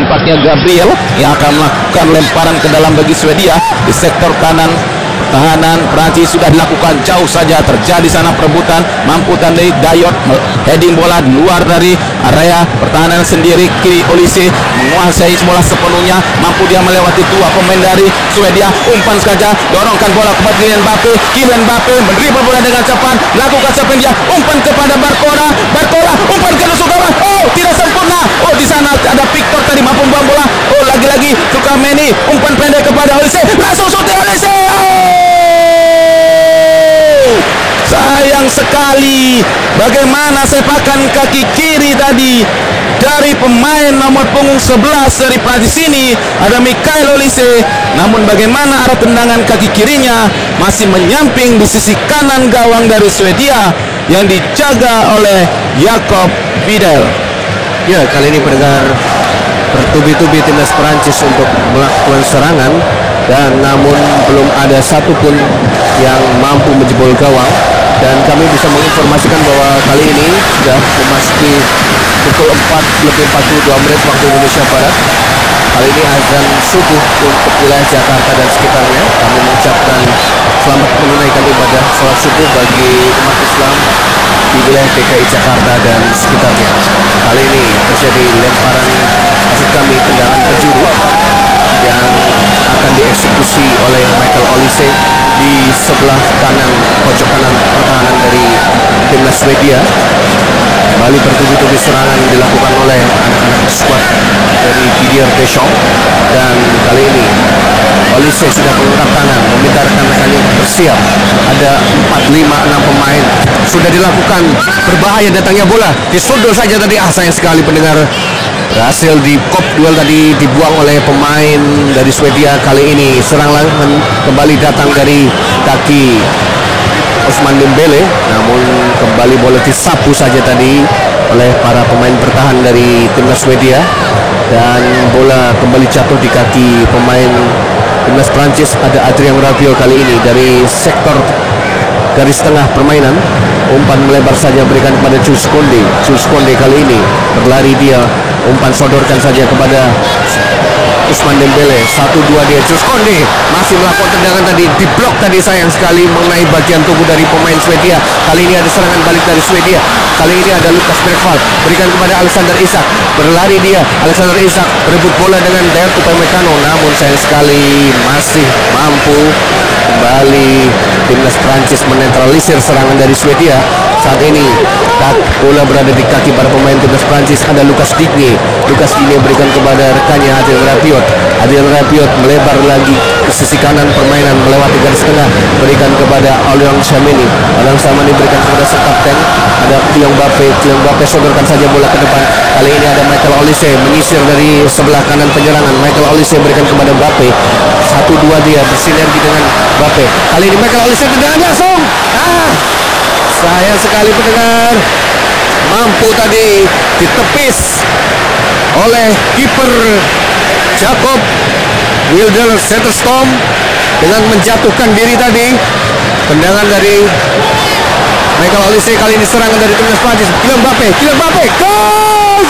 tampaknya Gabriel yang akan melakukan lemparan ke dalam bagi Swedia di sektor kanan. Pertahanan Prancis sudah dilakukan, jauh saja terjadi sana perebutan, mampu tandai Dayot heading bola di luar dari area pertahanan sendiri. Kiri Olise menguasai bola sepenuhnya, mampu dia melewati dua pemain dari Swedia, umpan saja, dorongkan bola kepada Kylian Mbappe menerima bola dengan cepat, melakukan serpeng dia, umpan kepada Barcola umpan ke nusuk gawang, oh tidak sempurna, oh di sana ada Victor tadi mampu membuang bola, oh lagi-lagi Tchouaméni, umpan pendek kepada Olise, langsung shooting Olise. Sayang sekali bagaimana sepakan kaki kiri tadi dari pemain nomor punggung 11 dari Prancis ini, ada Michael Olise. Namun bagaimana arah tendangan kaki kirinya masih menyamping di sisi kanan gawang dari Swedia yang dijaga oleh Jakob Vidal. Ya, kali ini pendengar, bertubi-tubi timnas Prancis untuk melakukan serangan, dan namun belum ada satupun yang mampu menjebol gawang. Dan kami bisa menginformasikan bahwa kali ini sudah memasuki pukul 4:42 waktu Indonesia Barat. Kali ini azan subuh untuk wilayah Jakarta dan sekitarnya. Kami mengucapkan selamat menunaikan ibadah sholat subuh bagi umat Islam di wilayah DKI Jakarta dan sekitarnya. Kali ini terjadi lemparan, maksud kami tendangan penjuru yang akan dieksekusi oleh Michael Olise di sebelah kanan, pojok kanan pertahanan dari timnas Swedia. Kembali bertubi-tubi serangan dilakukan oleh anak-anak skuad dari Didier Deschamps, dan kali ini Olise sudah mengangkat tangan meminta rekan-rekannya bersiap. Ada 4, 5, 6 pemain sudah dilakukan, berbahaya datangnya bola, disundul saja tadi. Sayang sekali pendengar, berhasil di kop duel tadi dibuang oleh pemain dari Swedia. Kali ini serangan kembali datang dari kaki Ousmane Dembele, namun kembali bola disapu saja tadi oleh para pemain bertahan dari timnas Swedia, dan bola kembali jatuh di kaki pemain timnas Prancis. Ada Adrien Rabiot kali ini dari sektor garis tengah permainan, umpan melebar saja berikan kepada Jules Koundé kali ini berlari dia, umpan sodorkan saja kepada Ousmane Dembele, 1-2 dia. Jules Koundé masih melakukan tendangan tadi, diblok tadi, sayang sekali mengenai bagian tubuh dari pemain Swedia. Kali ini ada serangan balik dari Swedia. Kali ini ada Lucas Bergvall, berikan kepada Alexander Isak, berlari dia, Alexander Isak berebut bola dengan Dayot Upamecano, namun sayang sekali masih mampu kembali timnas Prancis menetralisir serangan dari Swedia. Saat ini bola berada di kaki para pemain timnas Prancis. Ada Lucas Digne berikan kepada rekannya Adrien Rabiot melebar lagi ke sisi kanan permainan melewati garis tengah, berikan kepada Aurélien Tchouaméni berikan kepada sang kapten, ada Kylian Mbappe sodorkan saja bola ke depan. Kali ini ada Michael Olise menyisir dari sebelah kanan penyerangan. Michael Olise berikan kepada Mbappe, 1-2 dia bersinergi dengan Mbappe. Kali ini Michael Olise tendangan langsung, sayang sekali pendengar, mampu tadi ditepis oleh kiper Jakob Wilder Zetterstorm dengan menjatuhkan diri tadi. Tendangan dari Michael Olise, kali ini serangan dari timnas Prancis. Kylian Mbappe, gol!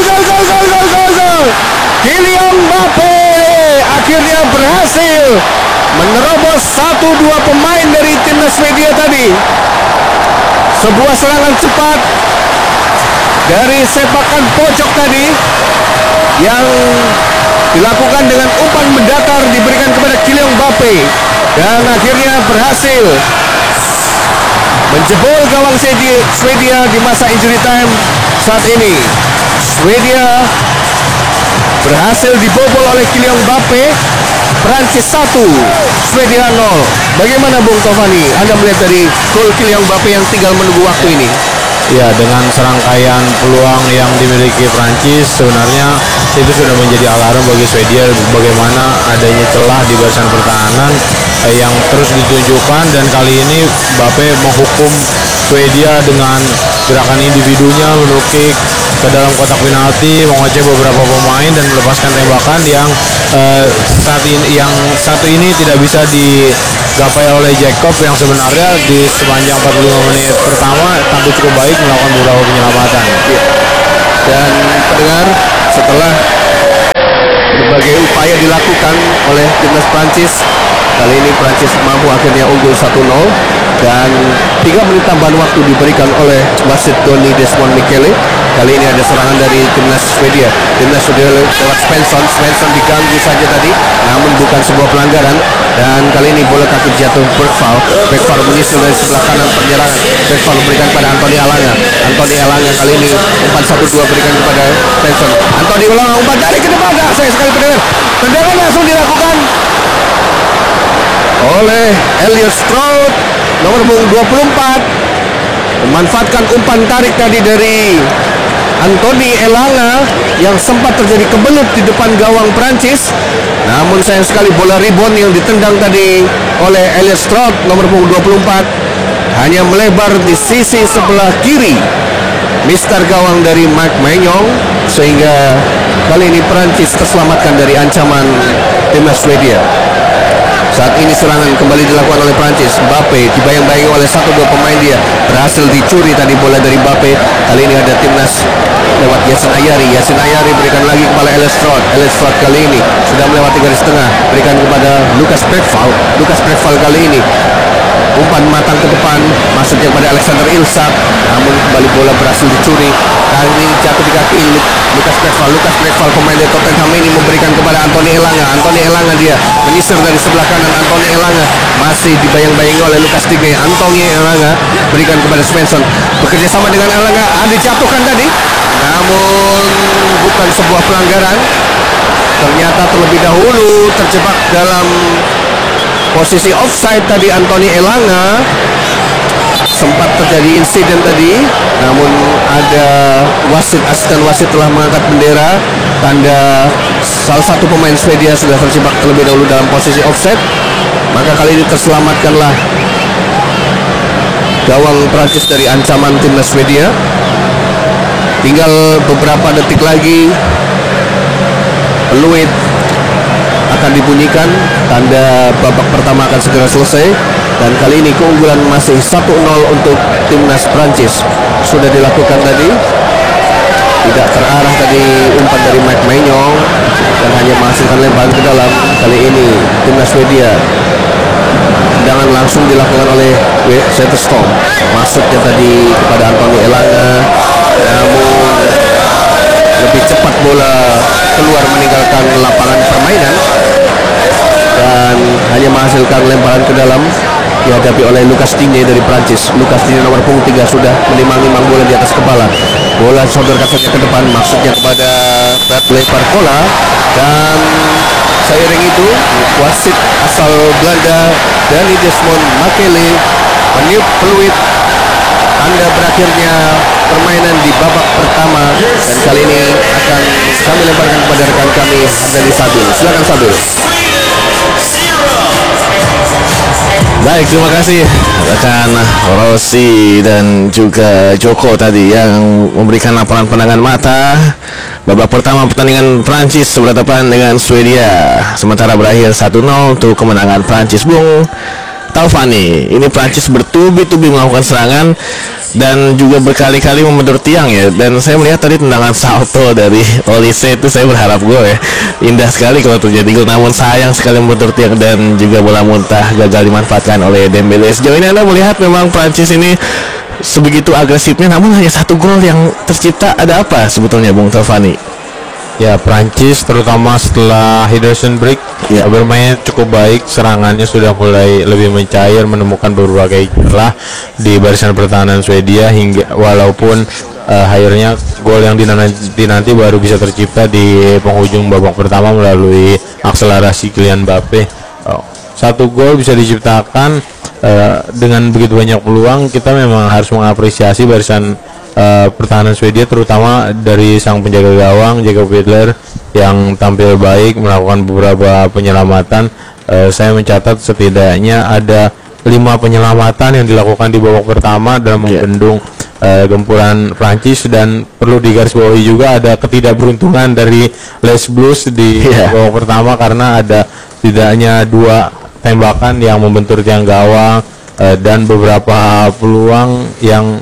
Kylian Mbappe akhirnya berhasil menerobos 1-2 pemain dari timnas Swedia tadi. Sebuah serangan cepat dari sepakan pojok tadi yang dilakukan dengan umpan mendatar diberikan kepada Kylian Mbappe, dan akhirnya berhasil menjebol gawang Swedia di masa injury time. Saat ini Swedia berhasil dibobol oleh Kylian Mbappe. Prancis 1, Swedia 0. Bagaimana Bung Tovani, Anda melihat dari gol Kylian Mbappe yang tinggal menunggu waktu ini? Ya, dengan serangkaian peluang yang dimiliki Prancis, sebenarnya itu sudah menjadi alarm bagi Swedia bagaimana adanya celah di barisan pertahanan yang terus ditunjukkan, dan kali ini Mbappe menghukum Swedia dengan gerakan individunya, menukik ke dalam kotak penalti, mengoceh beberapa pemain dan melepaskan tembakan yang satu ini tidak bisa digapai oleh Jacob, yang sebenarnya di sepanjang 45 menit pertama tampil cukup baik melakukan beberapa penyelamatan. Dan pendengar, setelah berbagai upaya dilakukan oleh timnas Prancis. Kali ini Prancis mampu akhirnya unggul 1-0 dan 3 menit tambahan waktu diberikan oleh wasit Donny Desmond Michele. Kali ini ada serangan dari timnas Swedia. Timnas Swedia lewat Svensson diganggu saja tadi, namun bukan sebuah pelanggaran. Dan kali ini bola kaki jatuh Bergvall menyusul dari sebelah kanan penyerangan. Bergvall memberikan pada Anthony Elanga. Anthony Elanga kali ini umpan 1-2 berikan kepada Svensson. Anthony Elanga umpan dari ke depan. Saya sekali tendangan langsung dilakukan oleh Elliot Stroud nomor punggung 24, memanfaatkan umpan tarik tadi dari Anthony Elanga yang sempat terjadi kebelut di depan gawang Prancis. Namun sayang sekali bola rebound yang ditendang tadi oleh Elliot Stroud nomor punggung 24 hanya melebar di sisi sebelah kiri mister gawang dari Mike Maignan, sehingga kali ini Prancis terselamatkan dari ancaman timnas Swedia. Saat ini serangan kembali dilakukan oleh Prancis. Mbappe dibayang-bayangi oleh 1-2 pemain dia. Berhasil dicuri tadi bola dari Mbappe. Kali ini ada timnas lewat Yacine Ayari. Yacine Ayari berikan lagi kepada Elliot Stroud. Elliot Stroud kali ini sudah melewati garis tengah. Berikan kepada Lucas Bergvall. Lucas Bergvall kali ini umpan matang ke depan, masuknya kepada Alexander Isak, namun kembali bola berhasil dicuri. Kali ini jatuh di kaki Lucas Bergvall. Lucas Bergvall pemain dari Tottenham ini memberikan kepada Anthony Elanga. Anthony Elanga dia menyisir dari sebelah kanan. Anthony Elanga masih dibayang-bayangi oleh Lucas Digne. Anthony Elanga berikan kepada Svensson. Bekerja sama dengan Elanga, dijatuhkan tadi, namun bukan sebuah pelanggaran. Ternyata terlebih dahulu terjebak dalam posisi offside tadi Anthony Elanga. Sempat terjadi insiden tadi, namun ada asisten wasit telah mengangkat bendera tanda salah satu pemain Swedia sudah terjebak terlebih dahulu dalam posisi offside. Maka kali ini terselamatkanlah gawang Prancis dari ancaman timnas Swedia. Tinggal beberapa detik lagi peluit akan dibunyikan, tanda babak pertama akan segera selesai, dan kali ini keunggulan masih 1-0 untuk timnas Prancis. Sudah dilakukan tadi, tidak terarah tadi umpan dari Mike Maignan dan hanya menghasilkan lemparan ke dalam. Kali ini timnas Swedia, tendangan langsung dilakukan oleh Zetterstrom. Masuknya tadi kepada Anthony Elanga, namun lebih cepat bola keluar meninggalkan lapangan permainan dan hanya menghasilkan lemparan ke dalam, dihadapi oleh Lucas Digne dari Prancis. Lucas Digne nomor punggung 3 sudah menimang-nimang bola di atas kepala. Bola sodorkan saja ke depan, maksudnya kepada Bradley Barcola, dan seiring itu wasit asal Belanda Donny Desmond Michele meniup peluit tanda berakhirnya permainan di babak pertama, dan kali ini akan kami lemparkan kepada rekan kami Ardani Sabil. Silakan Sabil. Baik, terima kasih rekan Rossi dan juga Joko tadi yang memberikan laporan pandangan mata babak pertama pertandingan Prancis berhadapan dengan Swedia. Sementara berakhir 1-0 untuk kemenangan Prancis. Bung Taufani, ini Prancis bertubi-tubi melakukan serangan dan juga berkali-kali membentur tiang ya. Dan saya melihat tadi tendangan salto dari Olise itu, saya berharap gol ya. Indah sekali kalau terjadi gol, namun sayang sekali membentur tiang dan juga bola muntah gagal dimanfaatkan oleh Dembele. Sejauh ini Anda melihat memang Prancis ini sebegitu agresifnya, namun hanya 1 gol yang tercipta. Ada apa sebetulnya Bung Taufani? Ya, Prancis terutama setelah Henderson break ya, bermain cukup baik. Serangannya sudah mulai lebih mencair, menemukan berbagai celah di barisan pertahanan Swedia, hingga walaupun akhirnya gol yang dinanti baru bisa tercipta di penghujung babak pertama melalui akselerasi Kylian Mbappe. 1 gol bisa diciptakan dengan begitu banyak peluang. Kita memang harus mengapresiasi barisan pertahanan Swedia, terutama dari sang penjaga gawang Jakob Widler yang tampil baik, melakukan beberapa penyelamatan. Saya mencatat setidaknya ada 5 penyelamatan yang dilakukan di babak pertama dalam membendung gempuran Prancis, dan perlu digarisbawahi juga ada ketidakberuntungan dari Les Blues di babak pertama karena ada setidaknya 2 tembakan yang membentur tiang gawang dan beberapa peluang yang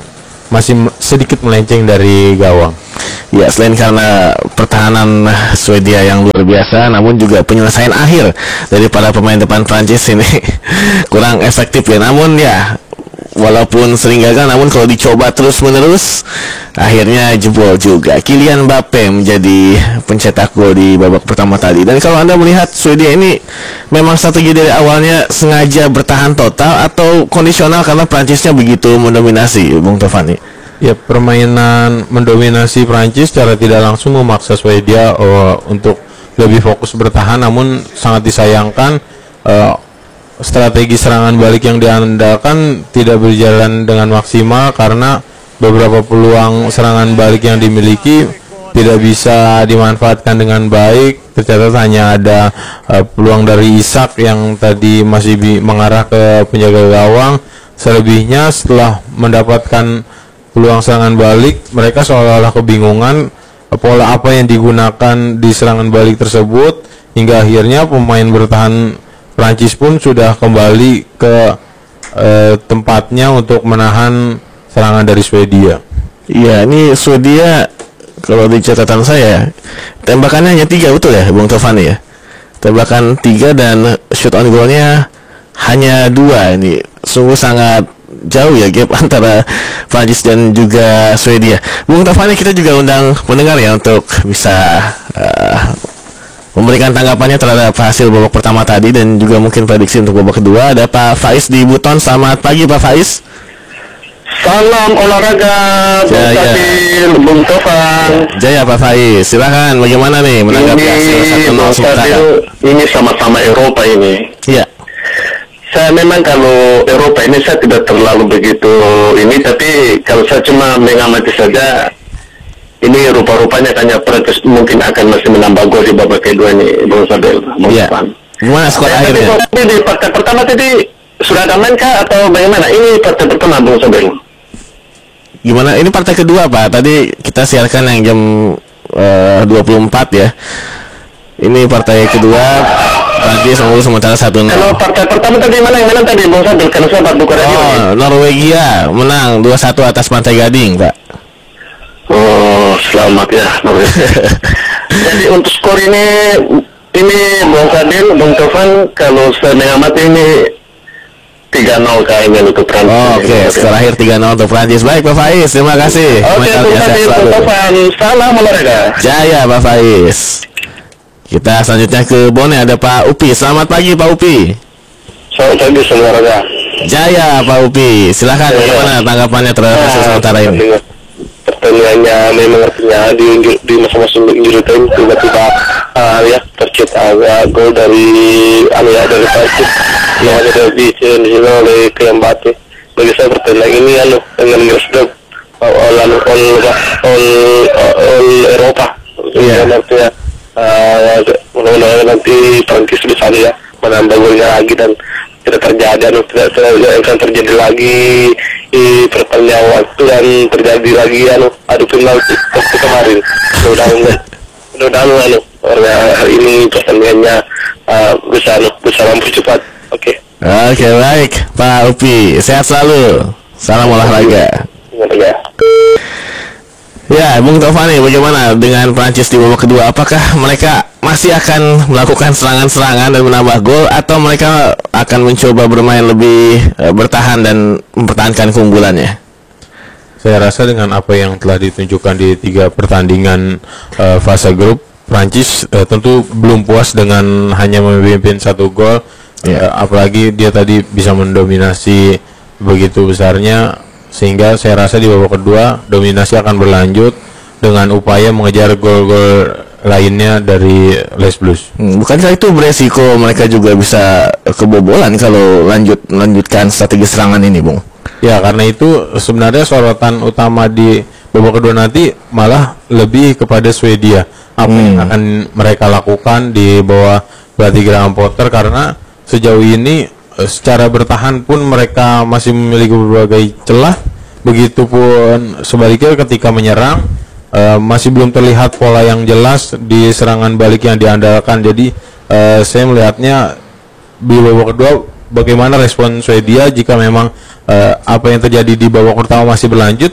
masih sedikit melenceng dari gawang. Ya, selain karena pertahanan Swedia yang luar biasa, namun juga penyelesaian akhir dari para pemain depan Prancis ini kurang efektif ya. Namun ya, walaupun sering gagal, namun kalau dicoba terus-menerus, akhirnya jebol juga. Kylian Mbappe menjadi pencetak gol di babak pertama tadi. Dan kalau Anda melihat Swedia ini memang strategi dari awalnya sengaja bertahan total atau kondisional karena Prancisnya begitu mendominasi, Bung Tovani? Ya, permainan mendominasi Prancis secara tidak langsung memaksa Swedia untuk lebih fokus bertahan, namun sangat disayangkan strategi serangan balik yang diandalkan tidak berjalan dengan maksimal karena beberapa peluang serangan balik yang dimiliki tidak bisa dimanfaatkan dengan baik. Tercatat hanya ada peluang dari Isak yang tadi masih mengarah ke penjaga gawang. Selebihnya setelah mendapatkan peluang serangan balik, mereka seolah-olah kebingungan pola apa yang digunakan di serangan balik tersebut, hingga akhirnya pemain bertahan Prancis pun sudah kembali ke tempatnya untuk menahan serangan dari Swedia. Iya, ini Swedia kalau di catatan saya tembakannya hanya 3, betul ya Bung Tovani ya? Tembakan 3 dan shoot on goalnya hanya 2. Ini sungguh sangat jauh ya gap antara Prancis dan juga Swedia. Bung Tovani, kita juga undang pendengar ya untuk bisa memberikan tanggapannya terhadap hasil babak pertama tadi dan juga mungkin prediksi untuk babak kedua. Ada Pak Faiz di Buton. Selamat pagi Pak Faiz. Salam olahraga, Bung Fadil, Bung Tovan. Jaya Pak Faiz, silakan bagaimana nih menanggapi hasil 1-0 sementara? Ini sama-sama Eropa ini. Iya. Saya memang kalau Eropa ini saya tidak terlalu begitu ini, tapi kalau saya cuma mengamati saja, ini rupa-rupanya hanya Prancis mungkin akan masih menambah gol di babak kedua ini, Bung Fadil. Iya. Gimana skor akhirnya? Tapi di partai pertama tadi sudah ada main kah atau bagaimana? Ini partai pertama, Bung Fadil. Gimana? Ini partai kedua Pak. Tadi kita siarkan yang jam 24 ya. Ini partai kedua, Prancis unggul sementara 1-0. Kalau partai pertama tadi mana yang menang tadi, Bung Fadil? Karena saya buka radio. Norwegia menang 2-1 atas Pantai Gading, Pak. Oh, selamat ya, Norwegia. Jadi untuk skor ini Bung Fadil, Bung Tovan, kalau saya mengamati ini 3-0 kayaknya untuk Prancis. Oke, skor akhir 3-0 untuk Prancis. Baik Pak Faiz, terima kasih. Oke, Bung Fadil, Bung Tovan, salam olahraga. Jaya Pak Faiz. Kita selanjutnya ke Bone, ada Pak Upi. Selamat pagi Pak Upi. Selamat pagi olahraga. Jaya Pak Upi, silakan bagaimana tanggapannya terhadap hasil sementara ini? Pertanyaannya memang artinya di masing-masing injury time tiba-tiba ya tercipta gol dari dari Prancis yang ada di sini oleh Kylian Mbappe. Bagi saya pertandingan ini dengan Gresdok all Eropa. Iya. Artinya mudah-mudahan nanti Prancis bisa ya menambah golnya lagi dan tidak akan terjadi lagi di perpanjang waktu dan terjadi lagi adu penalti seperti kemarin. Mudah-mudahan hari ini pertandingannya bisa mempercepat. Oke, baik Pak Upi, sehat selalu. Salam olahraga. Ya, Bung Tovani, bagaimana dengan Prancis di babak kedua? Apakah mereka masih akan melakukan serangan-serangan dan menambah gol, atau mereka akan mencoba bermain lebih bertahan dan mempertahankan keunggulannya? Saya rasa dengan apa yang telah ditunjukkan di 3 pertandingan fase grup, Prancis tentu belum puas dengan hanya memimpin 1 gol. Apalagi dia tadi bisa mendominasi begitu besarnya, sehingga saya rasa di babak kedua dominasi akan berlanjut dengan upaya mengejar gol-gol lainnya dari Les Blues. Bukankah itu beresiko mereka juga bisa kebobolan kalau melanjutkan strategi serangan ini, Bung? Ya, karena itu sebenarnya sorotan utama di babak kedua nanti malah lebih kepada Swedia. Apa yang akan mereka lakukan di bawah pelatih Graham Potter, karena sejauh ini secara bertahan pun mereka masih memiliki berbagai celah. Begitupun sebaliknya ketika menyerang masih belum terlihat pola yang jelas di serangan balik yang diandalkan. Jadi saya melihatnya di babak kedua bagaimana respon Swedia jika memang apa yang terjadi di babak pertama masih berlanjut.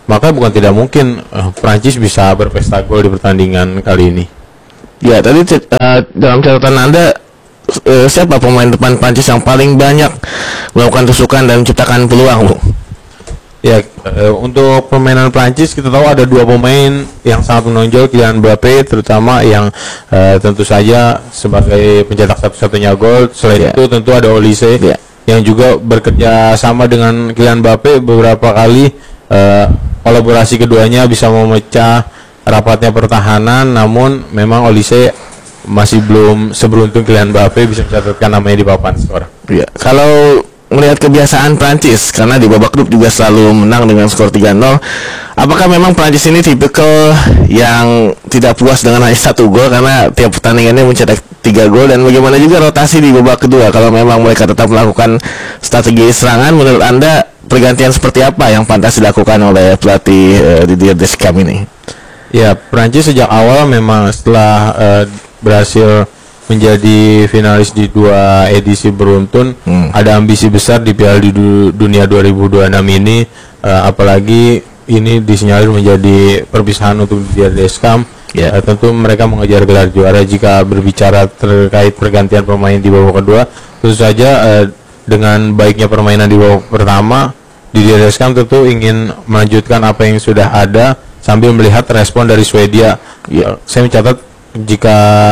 maka bukan tidak mungkin Prancis bisa berpesta gol di pertandingan kali ini. Ya, tadi dalam catatan Anda siapa pemain depan Prancis yang paling banyak melakukan tusukan dan menciptakan peluang, Bung? Ya, untuk permainan Prancis kita tahu ada dua pemain yang sangat menonjol, Kylian Mbappe terutama yang tentu saja sebagai pencetak satu-satunya gol. Selain itu tentu ada Olise yang juga bekerja sama dengan Kylian Mbappe beberapa kali. Kolaborasi keduanya bisa memecah rapatnya pertahanan, namun memang Olise masih belum seberuntung Kylian Mbappe bisa mencatatkan namanya di papan skor. Ya, kalau melihat kebiasaan Prancis, karena di babak grup juga selalu menang dengan skor 3-0, apakah memang Prancis ini tipikal yang tidak puas dengan hanya 1 gol karena tiap pertandingannya mencetak 3 gol, dan bagaimana juga rotasi di babak kedua kalau memang mereka tetap melakukan strategi serangan? Menurut Anda pergantian seperti apa yang pantas dilakukan oleh pelatih Didier Deschamps ini? Ya, Prancis sejak awal memang setelah berhasil menjadi finalis di 2 edisi beruntun, ada ambisi besar di Piala Dunia 2026 ini, apalagi ini disinyalir menjadi perpisahan untuk Didier Deschamps. Tentu mereka mengejar gelar juara. Jika berbicara terkait pergantian pemain di babak kedua, tentu saja dengan baiknya permainan di babak pertama, Didier Deschamps tentu ingin melanjutkan apa yang sudah ada sambil melihat respon dari Swedia. Saya mencatat jika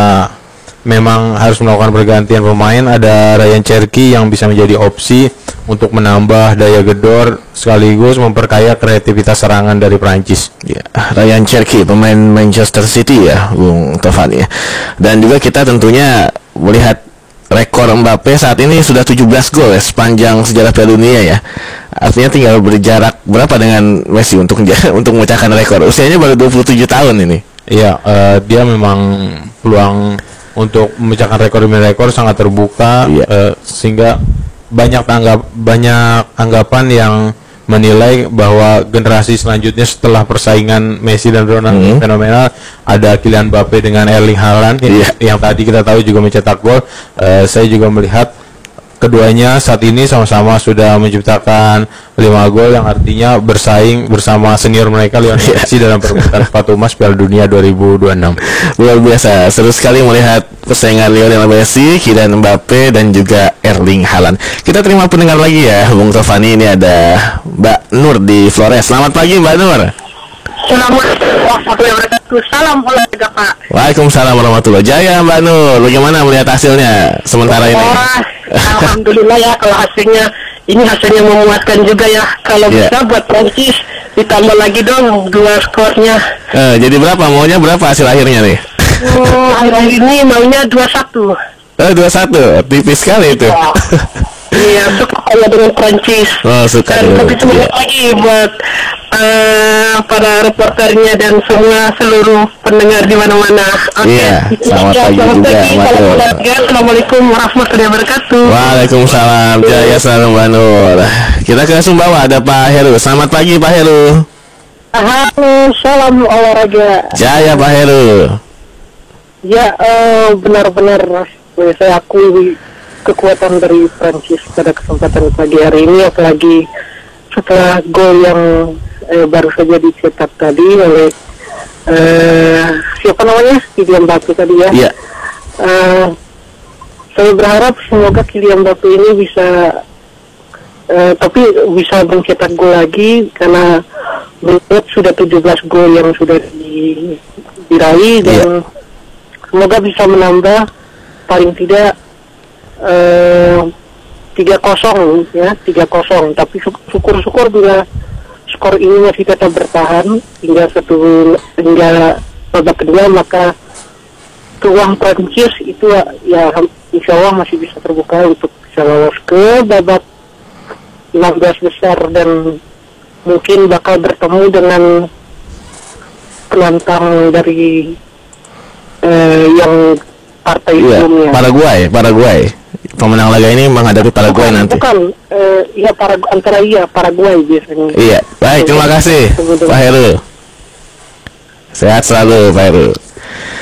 memang harus melakukan pergantian pemain, ada Ryan Cherki yang bisa menjadi opsi untuk menambah daya gedor sekaligus memperkaya kreativitas serangan dari Prancis. Ya, Ryan Cherki pemain Manchester City ya, Bung Tovan ya. Dan juga kita tentunya melihat rekor Mbappe saat ini sudah 17 gol ya, sepanjang sejarah Piala Dunia ya. Artinya tinggal berjarak berapa dengan Messi untuk memecahkan rekor. Usianya baru 27 tahun ini. Iya, dia memang peluang untuk memecahkan rekor demi rekor sangat terbuka, sehingga banyak anggapan yang menilai bahwa generasi selanjutnya setelah persaingan Messi dan Ronaldo fenomenal, ada Kylian Mbappe dengan Erling Haaland yang tadi kita tahu juga mencetak gol. Saya juga melihat keduanya saat ini sama-sama sudah menciptakan 5 gol, yang artinya bersaing bersama senior mereka Lionel Messi dalam perebutan sepatu emas Piala Dunia 2026. Luar biasa, seru sekali melihat persaingan Lionel Messi, Kylian Mbappe dan juga Erling Haaland. Kita terima pendengar lagi ya, Bung Tovani. Ini ada Mbak Nur di Flores. Selamat pagi Mbak Nur. Assalamualaikum warahmatullahi wabarakatuh. Salam olahraga Pak. Waalaikumsalam warahmatullahi wabarakatuh. Jaya Mbak Nur, bagaimana melihat hasilnya sementara ini? Alhamdulillah ya, kalau hasilnya memuaskan juga ya. Kalau bisa buat Prancis ditambah lagi dong 2 skornya. Jadi berapa? Maunya berapa hasil akhirnya nih? Akhir-akhir ini maunya 2-1. 2-1, tipis sekali itu. Iya, suka kalau dengan Prancis. Suka. Dan lebih semangat lagi buat para reporternya dan semua seluruh pendengar di mana-mana. Selamat pagi juga, Mbak. Assalamualaikum warahmatullahi wabarakatuh. Waalaikumsalam. Jaya selalu Mbak Nur. Kita ke Sumbawa, ada Pak Heru. Selamat pagi Pak Heru. Halo, salam olahraga. Jaya Pak Heru. Ya, benar-benar saya akui kekuatan dari Prancis pada kesempatan pagi hari ini, apalagi setelah gol yang baru saja dicetak tadi oleh siapa namanya, Kylian Mbappe tadi ya. Iya. Saya berharap semoga Kylian Mbappe ini bisa mencetak gol lagi, karena melihat sudah 17 gol yang sudah diraih, dan semoga bisa menambah paling tidak 3-0 ya, 3-0. Tapi syukur-syukur bila skor ini masih tetap bertahan hingga babak kedua, maka peluang Prancis itu ya insya Allah masih bisa terbuka untuk bisa lolos ke babak 16 besar, dan mungkin bakal bertemu dengan penantang dari yang partai sebelumnya. Paraguay. Pemenang laga ini menghadapi Paraguay nanti. Bukan, Paraguay biasanya. Iya, baik, terima kasih Pak Heru. Sehat selalu Pak Heru.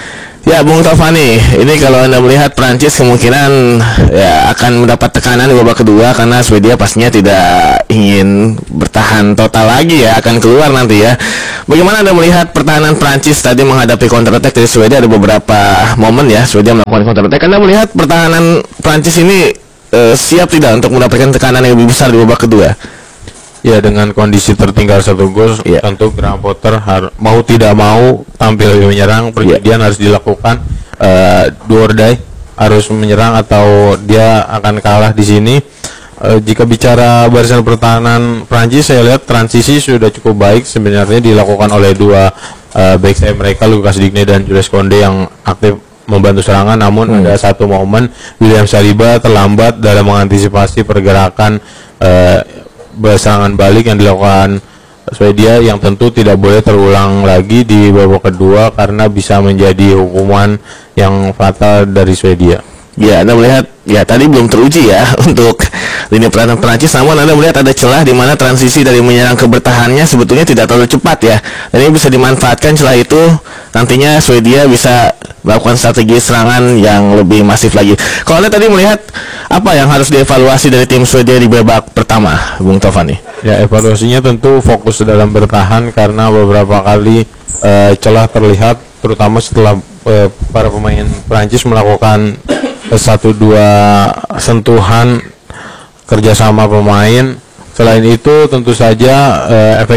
Ya, Bung Taufani, ini kalau Anda melihat Prancis kemungkinan ya akan mendapat tekanan di babak kedua karena Swedia pastinya tidak ingin bertahan total lagi ya, akan keluar nanti ya. Bagaimana Anda melihat pertahanan Prancis tadi menghadapi counter attack dari Swedia? Ada beberapa momen ya Swedia melakukan counter attack. Anda melihat pertahanan Prancis ini siap tidak untuk mendapatkan tekanan yang lebih besar di babak kedua? Ya, dengan kondisi tertinggal 1 gol, tentu Graham Potter mau tidak mau tampil lebih menyerang. Perjudian harus dilakukan, do or die, harus menyerang atau dia akan kalah di sini. Jika bicara barisan pertahanan Prancis, saya lihat transisi sudah cukup baik sebenarnya dilakukan oleh dua back sayap mereka, Lucas Digne dan Jules Koundé yang aktif membantu serangan. Namun ada satu momen William Saliba terlambat dalam mengantisipasi pergerakan serangan balik yang dilakukan Swedia, yang tentu tidak boleh terulang lagi di babak kedua karena bisa menjadi hukuman yang fatal dari Swedia. Ya, Anda melihat ya tadi belum teruji ya untuk lini pertahanan Prancis, namun Anda melihat ada celah di mana transisi dari menyerang ke bertahannya sebetulnya tidak terlalu cepat ya. Dan ini bisa dimanfaatkan, celah itu nantinya Swedia bisa melakukan strategi serangan yang lebih masif lagi. Kalau Anda tadi melihat apa yang harus dievaluasi dari tim Swedia di babak pertama, Bung Taufani? Ya, evaluasinya tentu fokus dalam bertahan karena beberapa kali celah terlihat, terutama setelah para pemain Prancis melakukan 1-2 sentuhan kerjasama pemain. Selain itu tentu saja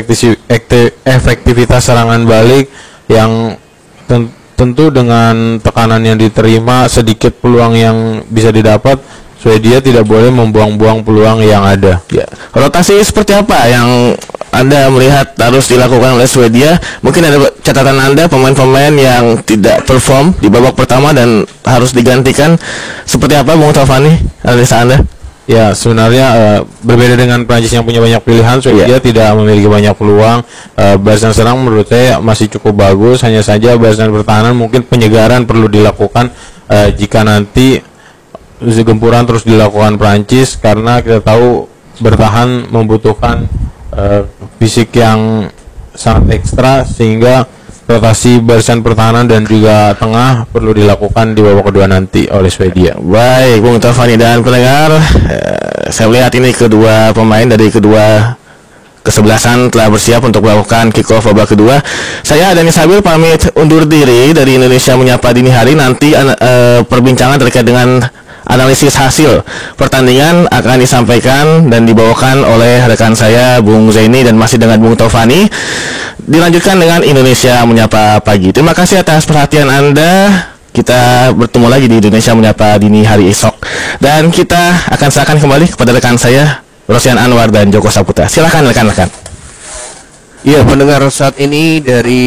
efektivitas serangan balik yang tentu dengan tekanan yang diterima, sedikit peluang yang bisa didapat, Swedia tidak boleh membuang-buang peluang yang ada. Ya. Rotasi seperti apa yang Anda melihat harus dilakukan oleh Swedia? Mungkin ada catatan Anda pemain-pemain yang tidak perform di babak pertama dan harus digantikan. Seperti apa, Bung Taufani, analisa Anda? Ya, sebenarnya berbeda dengan Prancis yang punya banyak pilihan, Swedia tidak memiliki banyak peluang. Barisan serang menurut saya masih cukup bagus, hanya saja barisan pertahanan mungkin penyegaran perlu dilakukan jika nanti gempuran terus dilakukan Prancis, karena kita tahu bertahan membutuhkan fisik yang sangat ekstra, sehingga rotasi barisan pertahanan dan juga tengah perlu dilakukan di babak kedua nanti oleh Swedia. Baik, Bung Taufani dan pendengar, saya melihat ini kedua pemain dari kedua kesebelasan telah bersiap untuk melakukan kick off babak kedua. Saya Dani Sabil pamit undur diri dari Indonesia Menyapa Dini Hari. Nanti perbincangan terkait dengan analisis hasil pertandingan akan disampaikan dan dibawakan oleh rekan saya Bung Zaini dan masih dengan Bung Taufani. Dilanjutkan dengan Indonesia Menyapa Pagi. Terima kasih atas perhatian Anda. Kita bertemu lagi di Indonesia Menyapa Dini Hari esok. Dan kita akan serahkan kembali kepada rekan saya Rosian Anwar dan Joko Saputra. Silakan rekan-rekan. Iya, pendengar, saat ini dari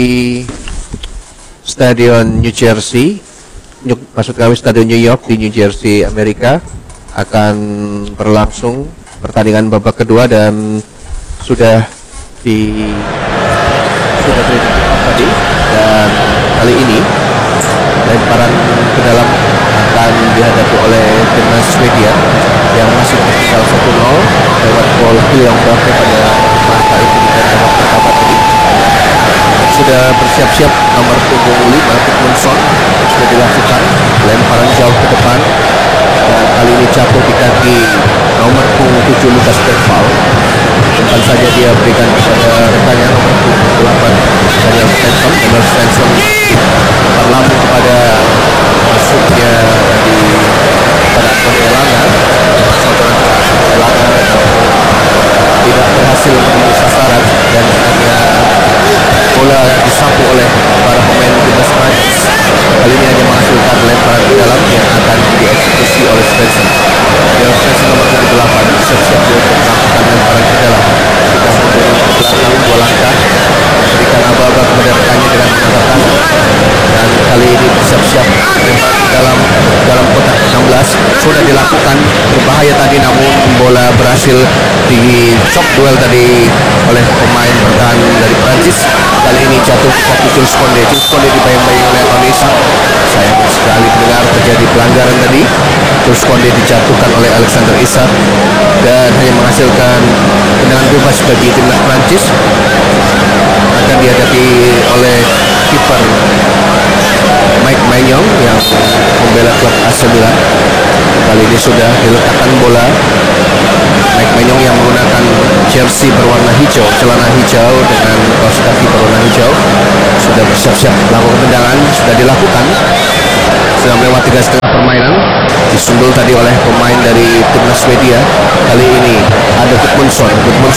Stadion New Jersey, maksud kami Stadion New York di New Jersey, Amerika, akan berlangsung pertandingan babak kedua dan sudah terjadi tadi, dan kali ini lemparan ke dalam akan dihadapi oleh timnas Swedia yang masih tertinggal 1-0 lewat gol Kylian Mbappe pada masa itu di babak pertama tadi. Sudah bersiap-siap nomor punggung 5 Gudmundsson, sudah dilakukan lemparan jauh ke depan dan kali ini jatuh di kaki nomor punggung 7 Lucas Bergvall. Umpan saja dia berikan kepada rekannya nomor punggung 8 Daniel Svensson terlalu kepada masuknya di pada Anthony Elanga, saudara Elanga tidak berhasil menembus sasaran dan hanya bola disapu oleh para pemain timnas Prancis. Kali ini hanya menghasilkan lemparan ke dalam yang akan dieksekusi oleh Svensson. Svensson nomor 8 siap-siap untuk melakukan lemparan ke dalam. Kita mundur ke belakang 2 langkah, berikan aba-aba kepada rekannya dengan mengatakan, dan kali ini bersiap-siap lempar ke dalam kotak 16. Sudah dilakukan, berbahaya tadi, namun bola berhasil dicop duel tadi oleh pemain bertahan dari Prancis. Kali ini jatuh ke kaki Jules Koundé. Jules Koundé dibayang-bayang oleh Tony Isak. Sayang sekali mendengar terjadi pelanggaran tadi. Jules Koundé dijatuhkan oleh Alexander Isak dan hanya menghasilkan tendangan bebas bagi timnas Prancis. Akan dihadapi oleh kiper Mike Maignan yang membela klub AC Milan. Kali ini sudah diletakkan bola. Mike Maignan yang menggunakan jersey berwarna hijau, celana hijau dengan kaos kaki berwarna hijau, sudah bersiap-siap melakukan tendangan. Sudah dilakukan, sudah melewati garis tengah permainan, disundul tadi oleh pemain dari timnas Swedia. Kali ini ada Gudmundsson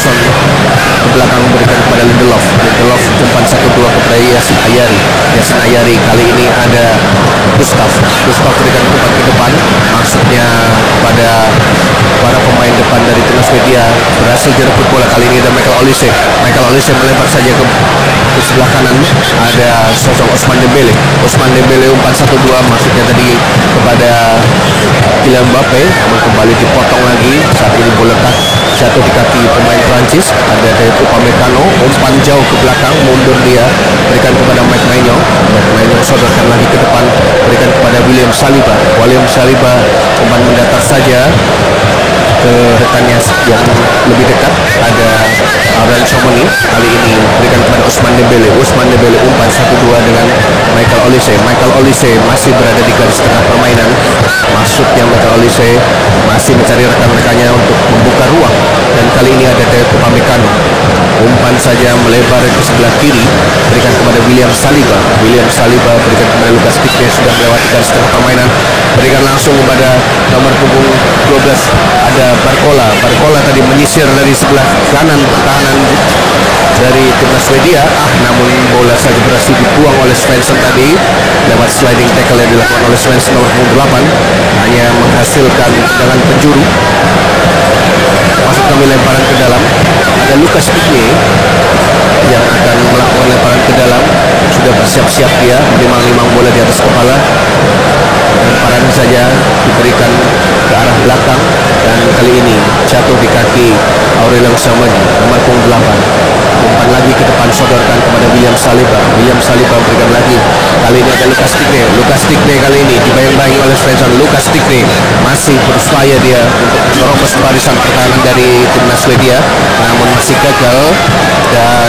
ke belakang memberikan kepada Lindelof umpan 1-2 kepada Yasin Ayari. Kali ini ada Gustav berikan umpan ke depan, maksudnya kepada para pemain depan dari timnas Swedia berhasil direbut bola. Kali ini ada Michael Olise melebar saja ke sebelah kanan, ada sosok Ousmane Dembele umpan 1-2, maksudnya tadi kepada Kylian Mbappe, namun kembali dipotong lagi. Saat ini bola jatuh di kaki pemain Prancis. Ada Dayot Upamecano, umpan jauh ke belakang, mundur dia, berikan kepada Mike Maignan sodorkan lagi ke depan, berikan kepada William Saliba, umpan mendatar saja ke rekannya yang lebih dekat, ada Aurel Tchouameni. Kali ini berikan kepada Ousmane Dembele umpan 1-2 dengan Michael Olise masih berada di garis tengah permainan. Maksudnya Michael Olise masih mencari rekan-rekannya untuk membuka ruang, dan kali ini ada Dayot Upamecano, umpan saja melebar ke sebelah kiri, berikan kepada William Saliba berikan kepada Lucas Digne, sudah melewati garis tengah permainan, berikan langsung kepada nomor punggung 12, ada Barcola tadi menyisir dari sebelah kanan pertahanan dari timnas Swedia, namun bola saja berhasil dibuang oleh Svensson tadi lewat sliding tackle yang dilakukan oleh Svensson nomor punggung 8, hanya menghasilkan tendangan penjuru. Masuk kami lemparan ke dalam, ada Lucas Digne yang akan melakukan lemparan ke dalam, sudah bersiap-siap dia memang bola di atas kepala. Lemparan saja diberikan ke arah belakang, dan kali ini jatuh di kaki Aurelien Tchouameni nomor punggung 8. Umpan lagi ke depan, sodorkan kepada William Saliba berikan lagi. Kali ini ada Lucas Digne kali ini dibayang-bayangi oleh Svensson. Lucas Digne masih berupaya dia untuk menerobos barisan pertahanan dari timnas Swedia, namun masih gagal, dan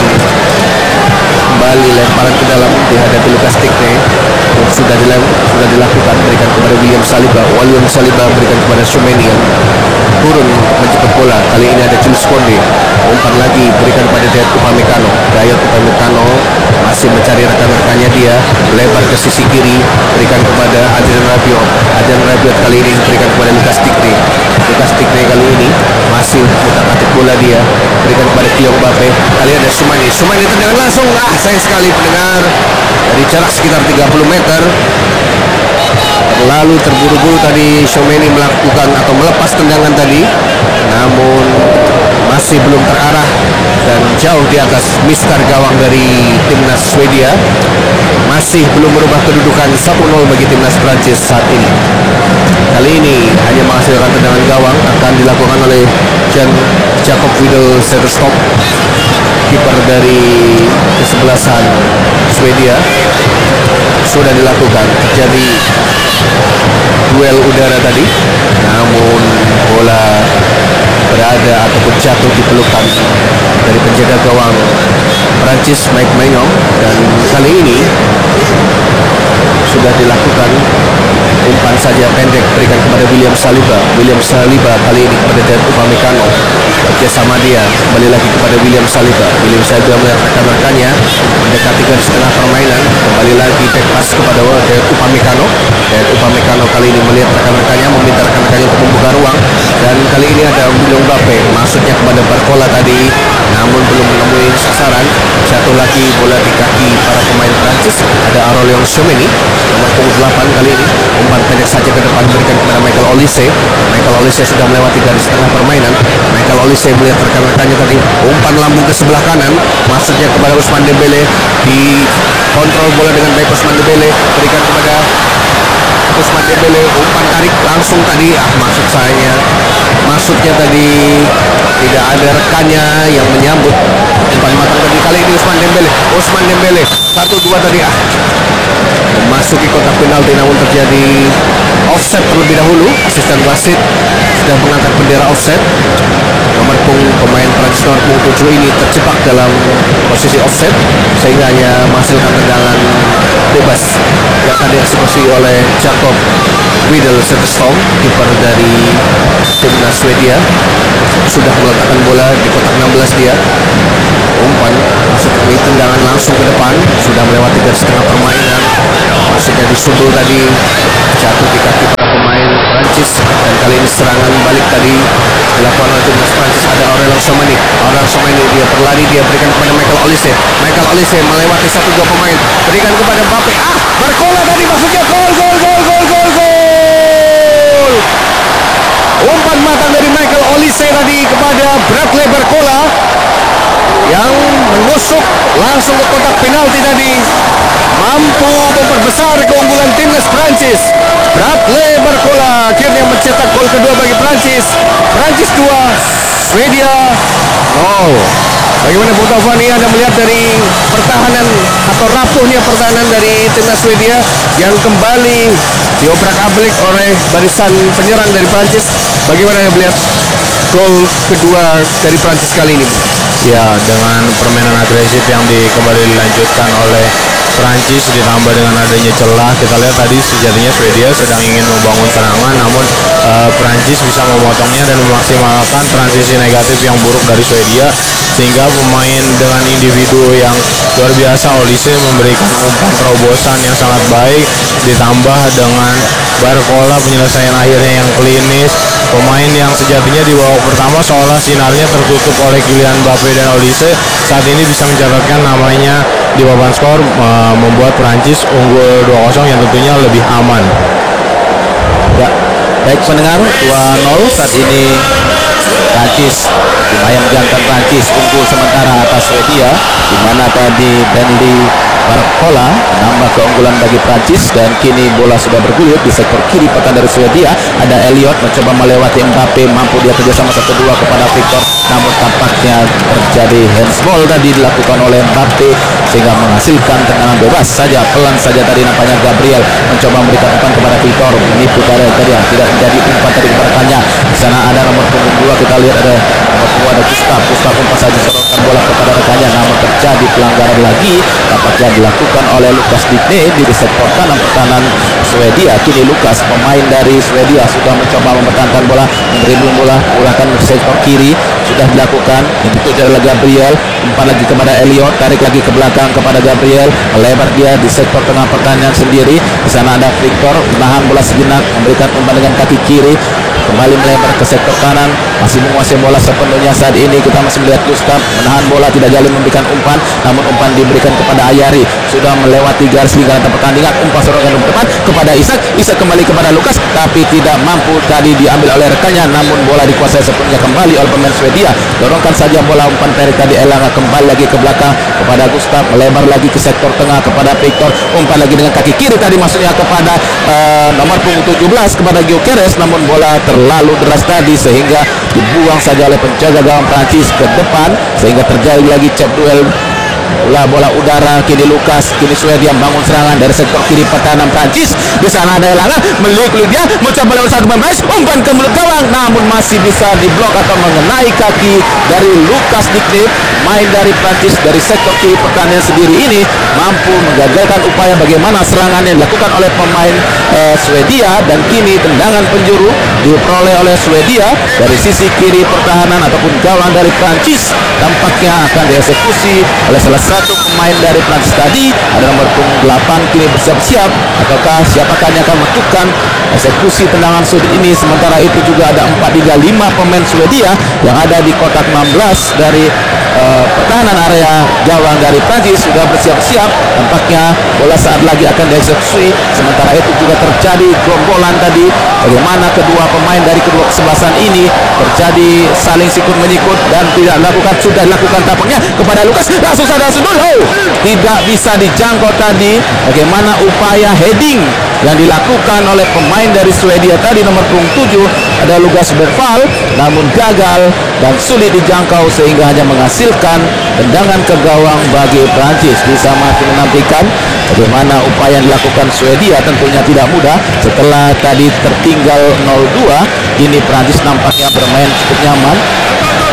kembali lemparan ke dalam dihadapi Lucas Digne. Sudah dilakukan, berikan kepada William Saliba berikan kepada Tchouameni yang turun menjemput bola. Kali ini ada Jules Koundé, umpan lagi berikan kepada Dayot Upamecano masih mencari rekan-rekannya, dia lebar ke sisi kiri, berikan kepada Adrien Rabiot kali ini berikan kepada Lucas Digne kali ini masih mendapat bola, dia berikan kepada Kylian Mbappe. Kali ada Tchouameni tendangan langsung, sayang sekali pendengar, dari jarak sekitar 30 meter. Terlalu terburu-buru tadi Tchouameni melakukan atau melepas tendangan tadi, namun masih belum terarah dan jauh di atas mister gawang dari timnas Swedia. Masih belum merubah kedudukan 1-0 bagi timnas Prancis saat ini. Kali ini hanya menghasilkan tendangan gawang, akan dilakukan oleh Jakob Widel Sederstop, kiper dari kesebelasan Swedia. Sudah dilakukan, terjadi duel udara tadi, namun bola berada ataupun jatuh di pelukan dari penjaga gawang Prancis Mike Maignan, dan kali ini sudah dilakukan umpan saja pendek berikan kepada William Saliba kali ini kepada Dayot Upamecano, bersama dia kembali lagi kepada William Saliba melihat rekan-rekannya mendekati garis tengah permainan, kembali lagi back pass kepada Dayot Upamecano kali ini melihat rekan-rekannya, meminta rekan-rekannya untuk membuka ruang, dan kali ini ada Kylian Mbappe, maksudnya kepada Barcola tadi, namun belum menemui sasaran, jatuh lagi bola di kaki para pemain Prancis. Ada Aurelien Tchouameni nomor punggung 8 kali ini, umpan pendek saja ke depan berikan kepada Michael Olise sudah melewati garis tengah permainan. Michael Olise melihat rekan-rekannya tadi, umpan lambung ke sebelah kanan, maksudnya kepada Ousmane Dembele, di kontrol bola dengan baik Ousmane Dembele, berikan kepada Ousmane Dembele, umpan tarik langsung tadi, maksudnya tadi tidak ada rekannya yang menyambut umpan matang tadi. Kali ini Ousmane Dembele 1-2 tadi, memasuki kotak penalti, namun terjadi offset terlebih dahulu. Asisten wasit sudah mengangkat bendera offset. Nomor punggung pemain Prancis nomor punggung 7 ini terjebak dalam posisi offset, sehingga hanya menghasilkan tendangan bebas yang akan dieksekusi oleh Jakob Widel Zetterstrom, kiper dari timnas Swedia. Sudah meletakkan bola di kotak 16 dia. Umpan masuk ke tendangan langsung ke depan, sudah melewati garis tengah permainan. Maksudnya disundul tadi, jatuh di kaki para pemain Prancis, dan kali ini serangan balik tadi dilakukan oleh timnas Prancis. Ada Aurelien Tchouameni, dia berlari, dia berikan kepada Michael Olise melewati 1-2 pemain, berikan kepada Mbappe. Barcola tadi masuknya, gol. Umpan matang dari Michael Olise tadi kepada Bradley Barcola yang menusuk langsung ke kotak penalti tadi, mampu memperbesar keunggulan timnas Prancis. Bradley Barcola akhirnya mencetak gol kedua bagi Prancis. Prancis 2, Swedia 0. Bagaimana Bung Taufani, Anda melihat dari pertahanan atau rapuhnya pertahanan dari timnas Swedia yang kembali diobrak-abrik oleh barisan penyerang dari Prancis? Bagaimana Anda melihat gol kedua dari Prancis kali ini? Ya, dengan permainan agresif yang kembali dilanjutkan oleh Prancis ditambah dengan adanya celah, kita lihat tadi sejatinya Swedia sedang ingin membangun serangan, namun Prancis bisa memotongnya dan memaksimalkan transisi negatif yang buruk dari Swedia, sehingga pemain dengan individu yang luar biasa, Olise memberikan umpan terobosan yang sangat baik, ditambah dengan Barcola penyelesaian akhirnya yang klinis. Pemain yang sejatinya di babak pertama seolah sinarnya tertutup oleh Kylian Mbappe dan Olise, saat ini bisa mencatatkan namanya di papan skor, membuat Prancis unggul 2-0 yang tentunya lebih aman. Ya, baik pendengar, 2-0 saat ini Prancis, lumayan jantan Prancis unggul sementara atas Swedia, di mana tadi Bradley Barcola menambah keunggulan bagi Prancis, dan kini bola sudah bergulir di sektor kiri pertahanan dari Swedia. Ada Elliot mencoba melewati Mbappe, mampu dia kerjasama 1-2 kepada Victor, namun tampaknya terjadi handsball tadi dilakukan oleh Mbappe sehingga menghasilkan tendangan bebas saja. Pelan saja tadi nampaknya Gabriel mencoba memberikan umpan kepada Victor, menipu tadi tidak menjadi umpan tadi kepada Kanya. Di sana ada nomor punggung 2, kita lihat ada nomor 2 ada Gustav umpan saja sorotkan bola kepada rekannya, namun terjadi pelanggaran lagi tampaknya dilakukan oleh Lukas Digne di sektor kanan pertahanan Swedia. Kini Lukas, pemain dari Swedia, sudah mencoba mempertahankan bola, mendribbling bola, menggunakan sektor kiri, sudah dilakukan. Itu adalah Gabriel, umpan lagi kepada Elliot, tarik lagi ke belakang kepada Gabriel, melebar dia di sektor tengah pertahanan sendiri. Di sana ada Victor, menahan bola sejenak, memberikan umpan dengan kaki kiri, kembali melebar ke sektor kanan, masih menguasai bola sepenuhnya. Saat ini kita masih melihat Gustav menahan bola, tidak jalin memberikan umpan, namun umpan diberikan kepada Ayari, sudah melewati garis lingkaran pertandingan. Umpan serangan ke depan kepada Isak kembali kepada Lukas, tapi tidak mampu tadi diambil oleh rekannya, namun bola dikuasai sepenuhnya kembali oleh pemain Swedia. Dorongkan saja bola, umpan pendek tadi Elanga kembali lagi ke belakang kepada Gustav, melebar lagi ke sektor tengah kepada Victor, umpan lagi dengan kaki kiri tadi maksudnya kepada nomor punggung 17 kepada Gyökeres, namun bola terlalu deras tadi sehingga dibuang saja oleh penjaga gawang Prancis ke depan, sehingga terjadi lagi cek duel bola udara. Kini Lukas, kini Swedia membangun serangan dari sektor kiri pertahanan Prancis. Di sana ada Elanga, meliuk-liuk dia mencoba lewat satu pemain, umpan ke mulut gawang, namun masih bisa diblok atau mengenai kaki dari Lukas Digne, main dari Prancis dari sektor kiri pertahanan sendiri ini mampu menggagalkan upaya bagaimana serangan yang dilakukan oleh pemain Swedia, dan kini tendangan penjuru diperoleh oleh Swedia dari sisi kiri pertahanan ataupun gawang dari Prancis, tampaknya akan dieksekusi oleh salah satu pemain dari Prancis tadi. Ada nomor punggung 8 kini bersiap-siap, ataukah siapakah yang akan melakukan eksekusi tendangan sudut ini. Sementara itu juga ada 4-3-5 pemain Swedia yang ada di kotak 16 dari pertahanan area gawang dari Prancis sudah bersiap-siap, tampaknya bola saat lagi akan dieksekusi. Sementara itu juga terjadi gerombolan tadi, bagaimana kedua pemain dari kedua kesebelasan ini terjadi saling sikut menyikut dan tidak sudah dilakukan tampaknya kepada Lukas, langsung saja sundul, tidak bisa dijangkau tadi. Bagaimana upaya heading yang dilakukan oleh pemain dari Swedia tadi nomor punggung 7 ada Lukas Bergvall, namun gagal dan sulit dijangkau sehingga hanya menghasilkan tendangan ke gawang bagi Prancis. Bisa makin menantikan bagaimana upaya yang dilakukan Swedia, tentunya tidak mudah setelah tadi tertinggal 0-2. Kini Prancis nampaknya bermain cukup nyaman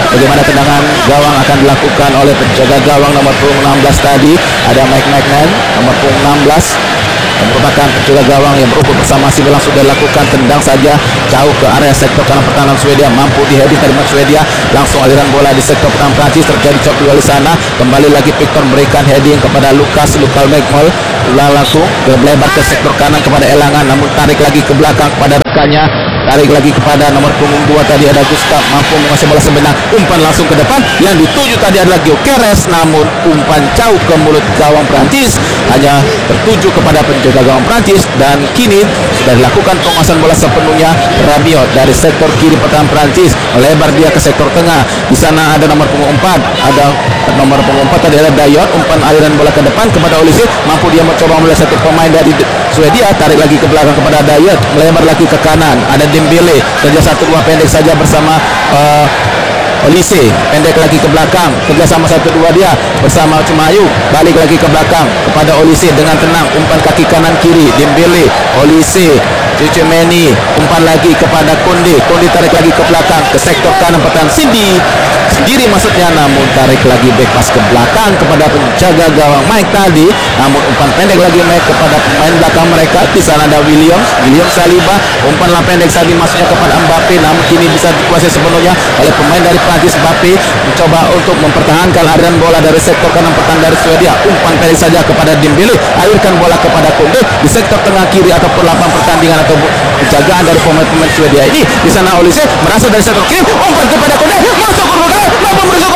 bagaimana tendangan gawang akan dilakukan oleh penjaga gawang nomor punggung 16 tadi. Ada Mike McNair nomor punggung 16 yang merupakan penjaga gawang yang berukur bersama si Milan. Sudah lakukan tendang saja jauh ke area sektor kanan pertahanan Swedia, mampu diheading dari Swedia. Langsung aliran bola di sektor pertahanan Prancis, terjadi cop dua di sana. Kembali lagi Victor memberikan heading kepada Lukas McMall, langsung melebar ke sektor kanan kepada Elangan, namun tarik lagi ke belakang kepada rekannya, tarik lagi kepada nomor punggung 2 tadi ada Gustav, mampu menguasai bola sebenarnya, umpan langsung ke depan. Yang dituju tadi adalah Gyökeres, namun umpan jauh ke mulut gawang Prancis, hanya tertuju kepada penjaga gawang Prancis. Dan kini sudah dilakukan penguasaan bola sepenuhnya Rabiot dari sektor kiri pertahanan Prancis, melebar dia ke sektor tengah. Di sana ada nomor punggung 4, ada nomor punggung 4 tadi ada Dayot, umpan aliran bola ke depan kepada Olise, mampu dia mencoba mulai satu pemain dari Swedia, tarik lagi ke belakang kepada Dayot, melebar lagi ke kanan, ada Dembele, kerja 1-2 pendek saja bersama Olise, pendek lagi ke belakang, kerja sama 1-2 dia bersama Cumayu, balik lagi ke belakang kepada Olise dengan tenang, umpan kaki kanan kiri, Dembele, Olise, Cicemeni, umpan lagi kepada Konde tarik lagi ke belakang ke sektor kanan pertahanan Cindy sendiri maksudnya, namun tarik lagi back pass ke belakang kepada penjaga gawang Mike tadi, namun umpan pendek lagi Mike kepada pemain belakang mereka. Di sana ada William Saliba, umpan pendek tadi masuknya kepada Mbappe, namun kini bisa dikuasai sepenuhnya oleh pemain dari Prancis. Mbappe mencoba untuk mempertahankan aliran bola dari sektor kanan pertahanan dari Swedia, umpan pendek saja kepada Dembele, alirkan bola kepada Konde di sektor tengah kiri ataupun lapang pertandingan atau penjagaan dari pemain-pemain Swedia ini. Di sana Olise merasa dari sektor kiri, umpan kepada Konde, masuk ke bola, mampu bersyukur.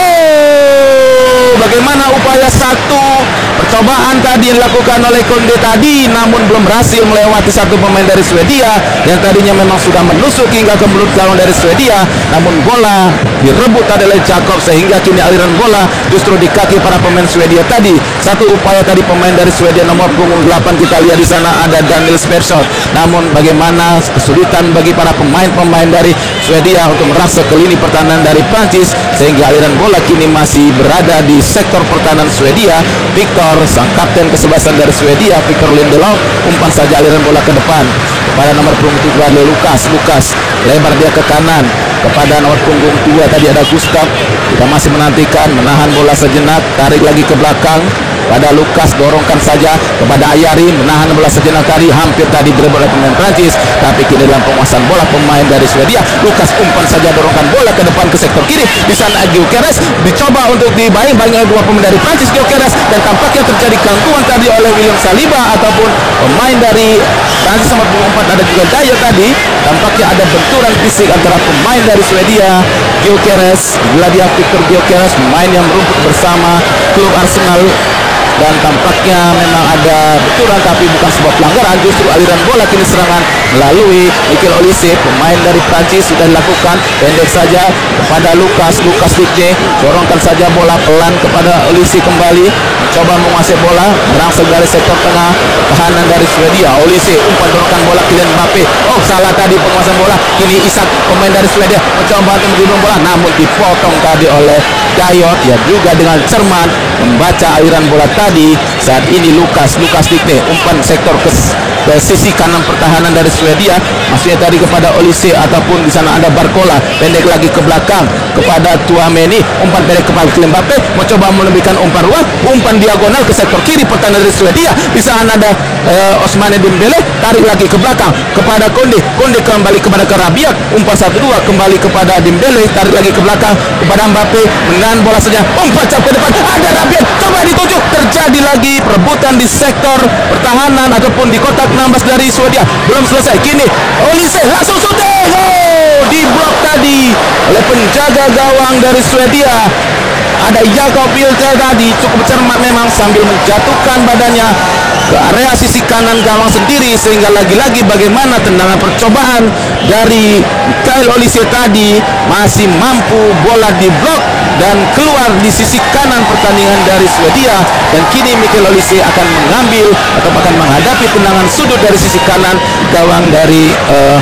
Bagaimana upaya satu percobaan tadi yang dilakukan oleh Konde tadi, namun belum berhasil melewati satu pemain dari Swedia yang tadinya memang sudah menusuk hingga ke mulut gawang dari Swedia, namun bola direbut tadi oleh Jacob sehingga kini aliran bola justru di kaki para pemain Swedia tadi. Satu upaya tadi pemain dari Swedia nomor punggung 8 kita lihat di sana ada Daniel Spershot, namun bagaimana kesulitan bagi para pemain-pemain dari Swedia untuk merasa ke lini pertahanan dari Prancis sehingga aliran bola kini masih berada di sektor pertahanan Swedia. Victor, sang kapten kesebelasan dari Swedia, Victor Lindelof, umpan saja aliran bola ke depan kepada nomor punggung 3 Lukas, lebar dia ke kanan kepada nomor punggung 2 tadi ada Gustav. Kita masih menantikan, menahan bola sejenak, tarik lagi ke belakang pada Lukas, dorongkan saja kepada Ayari, menahan bola sejenak tadi, hampir tadi direbut oleh pemain Prancis, tapi kini dalam penguasaan bola pemain dari Swedia. Lukas umpan saja, dorongkan bola ke depan ke sektor kiri. Di sana Gyökeres dicoba untuk dibayang-bayang oleh dua pemain dari Prancis, Gyökeres, dan tampaknya terjadi gangguan tadi oleh William Saliba ataupun pemain dari Prancis nomor 4 ada juga Daya tadi. Tampaknya ada benturan fisik antara pemain dari Swedia, Gyökeres, Victor Gyökeres, pemain yang merumput bersama klub Arsenal, dan tampaknya memang ada benturan tapi bukan sebuah pelanggaran. Justru aliran bola kini serangan melalui Mikel Olise, pemain dari Prancis, sudah dilakukan pendek saja kepada Lukas Digne, dorongkan saja bola pelan kepada Olise, kembali mencoba menguasai bola, merangsek dari sektor tengah pertahanan dari Swedia. Olise umpan, dorongkan bola Kylian Mbappe, salah tadi penguasaan bola. Kini Isak, pemain dari Swedia, mencoba untuk mendorong bola, namun dipotong tadi oleh Dayot yang juga dengan cermat membaca aliran bola tadi. Saat ini Lukas Digne, umpan sektor ke sisi kanan pertahanan dari Swedia, maksudnya tadi kepada Olise ataupun di sana ada Barcola, pendek lagi ke belakang kepada Tchouaméni, umpan pendek kepada Kylian Mbappe, mencoba melebihkan umpan ruang, umpan diagonal ke sektor kiri pertahanan dari Swedia. Di sana ada Ousmane Dembele, tarik lagi ke belakang kepada Konde kembali kepada Rabiot, umpan 1-2 kembali kepada Dembele, tarik lagi ke belakang kepada Mbappe, menahan bola saja, umpan cap ke depan, ada Rabiot, coba dituju, terjadi lagi perebutan di sektor pertahanan ataupun di kotak 16 dari Swedia. Belum selesai, kini Olise langsung syuting, diblok tadi oleh penjaga gawang dari Swedia. Ada Jakob Wilke tadi cukup cermat memang sambil menjatuhkan badannya ke area sisi kanan gawang sendiri, sehingga lagi-lagi bagaimana tendangan percobaan dari Mikel Olise tadi masih mampu bola diblok dan keluar di sisi kanan pertandingan dari Swedia. Dan kini Mikel Olise akan mengambil atau akan menghadapi tendangan sudut dari sisi kanan gawang dari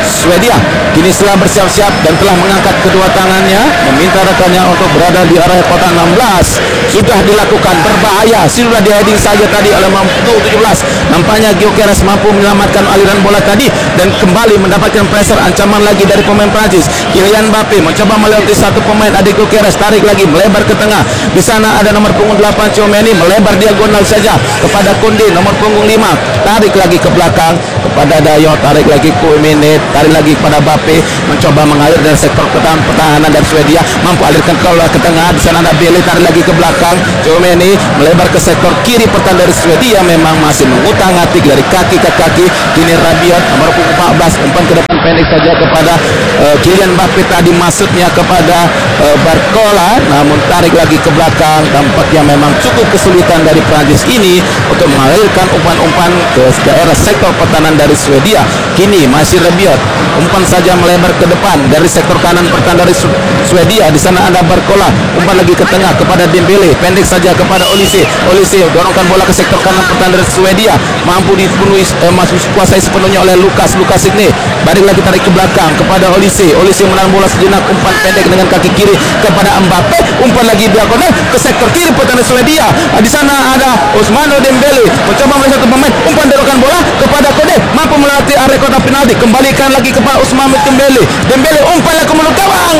Swedia. Kini setelah bersiap-siap dan telah mengangkat kedua tangannya, meminta rekannya untuk berada di area kotak 16. Sudah dilakukan, berbahaya, sudah di heading saja tadi oleh mampu 17. Nampaknya Gyökeres mampu menyelamatkan aliran bola tadi dan kembali mendapatkan pressure, ancaman lagi dari pemain Prancis. Kylian Mbappe mencoba melewati satu pemain, ada Gyökeres, tarik lagi, melebar ke tengah. Di sana ada nomor punggung 8 Tchouaméni, melebar diagonal saja kepada Koundé, nomor punggung 5, tarik lagi ke belakang kepada Dayot, tarik lagi Tchouaméni, tarik lagi kepada Mbappe, mencoba mengalir dari sektor pertahanan dari Swedia, mampu alirkan ke tengah. Di sana ada Bele, tarik lagi ke belakang. Tchouaméni melebar ke sektor kiri pertahanan dari Swedia, memang masih mengutak-atik dari kaki ke kaki. Kini Rabiot, nomor punggung 14, umpan ke depan pendek saja kepada Kylian Mbappe, tadi maksudnya kepada Barcola, namun tarik lagi ke belakang. Tampaknya memang cukup kesulitan dari Prancis ini untuk mengalirkan umpan-umpan ke daerah sektor pertahanan dari Swedia. Kini masih Rabiot, umpan saja melebar ke depan dari sektor kanan pertahanan dari Swedia. Di sana ada Barcola, umpan lagi ke tengah kepada Dembele, pendek saja kepada Olise. Olise dorongkan bola ke sektor kanan pertahanan dari Swedia, mampu dipenuhi masuk kuasai sepenuhnya oleh Lukas ini. Balik lagi tarik ke belakang kepada Olise. Olise menahan bola sejenak, umpan pendek dengan kaki kiri kepada Mbappe, umpan lagi diagonal ke sektor kiri pertahanan Swedia. Di sana ada Ousmane Dembele mencoba melihat satu pemain, umpan dorongkan bola kepada Koundé, mampu melewati area kotak penalti, kembalikan lagi kepada Ousmane Dembele. Dembele umpan lagi ke mulut gawang.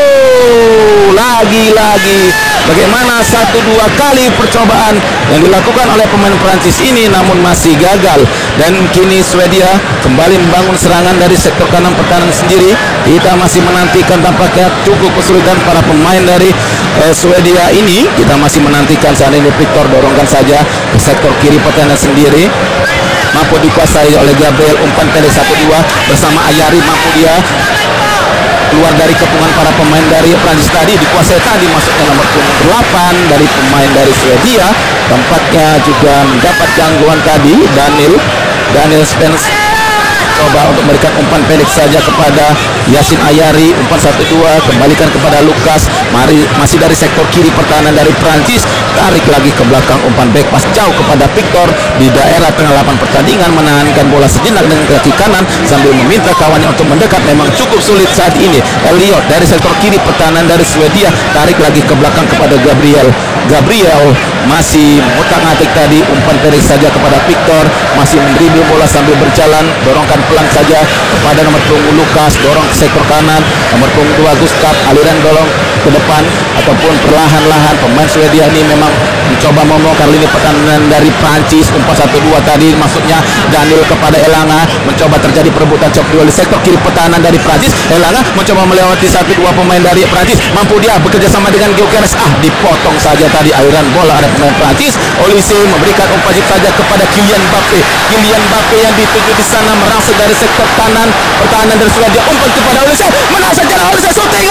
Lagi-lagi bagaimana 1-2 kali percobaan yang dilakukan oleh pemain Prancis ini namun masih gagal, dan kini Swedia kembali membangun serangan dari sektor kanan pertahanan sendiri. Kita masih menantikan, tampaknya cukup kesulitan para pemain dari Swedia ini. Kita masih menantikan. Saat ini Victor dorongkan saja ke sektor kiri pertahanan sendiri, mampu dikuasai oleh Gabriel, umpan pendek 1-2 bersama Ayari, mampu dia keluar dari kepungan para pemain dari Prancis tadi, dikuasai tadi masuknya nomor 8 dari pemain dari Swedia. Tampaknya juga mendapat gangguan tadi. Daniel Spence coba untuk memberikan umpan pendek saja kepada Yasin Ayari, umpan 1-2 kembalikan kepada Lukas. Masih dari sektor kiri pertahanan dari Prancis, tarik lagi ke belakang, umpan back pass jauh kepada Victor di daerah tengah lapangan pertandingan, menahankan bola sejenak dengan kaki kanan sambil meminta kawannya untuk mendekat. Memang cukup sulit saat ini. Elliot dari sektor kiri pertahanan dari Swedia, tarik lagi ke belakang kepada Gabriel masih mengutak-atik tadi, umpan pendek saja kepada Victor, masih mendribble bola sambil berjalan, dorongkan pelan saja kepada nomor punggung Lukas, dorong ke sektor kanan, nomor punggung 2 Gustav, aliran dorong ke depan ataupun perlahan-lahan. Pemain Swedia ini memang mencoba membongkar lini pertahanan dari Prancis. Umpan 1-2 tadi maksudnya Daniel kepada Elanga, mencoba terjadi perebutan cok duel di sektor kiri pertahanan dari Prancis. Elanga mencoba melewati 1-2 pemain dari Prancis, mampu dia bekerja sama dengan Gyökeres, dipotong saja tadi aliran bola ada pemain Prancis. Olise memberikan umpan saja kepada Kylian Mbappe yang dituju di sana merangsek dari sektor kanan pertahanan dari Swedia, umpan kepada Olise, menang saja Olise, shooting.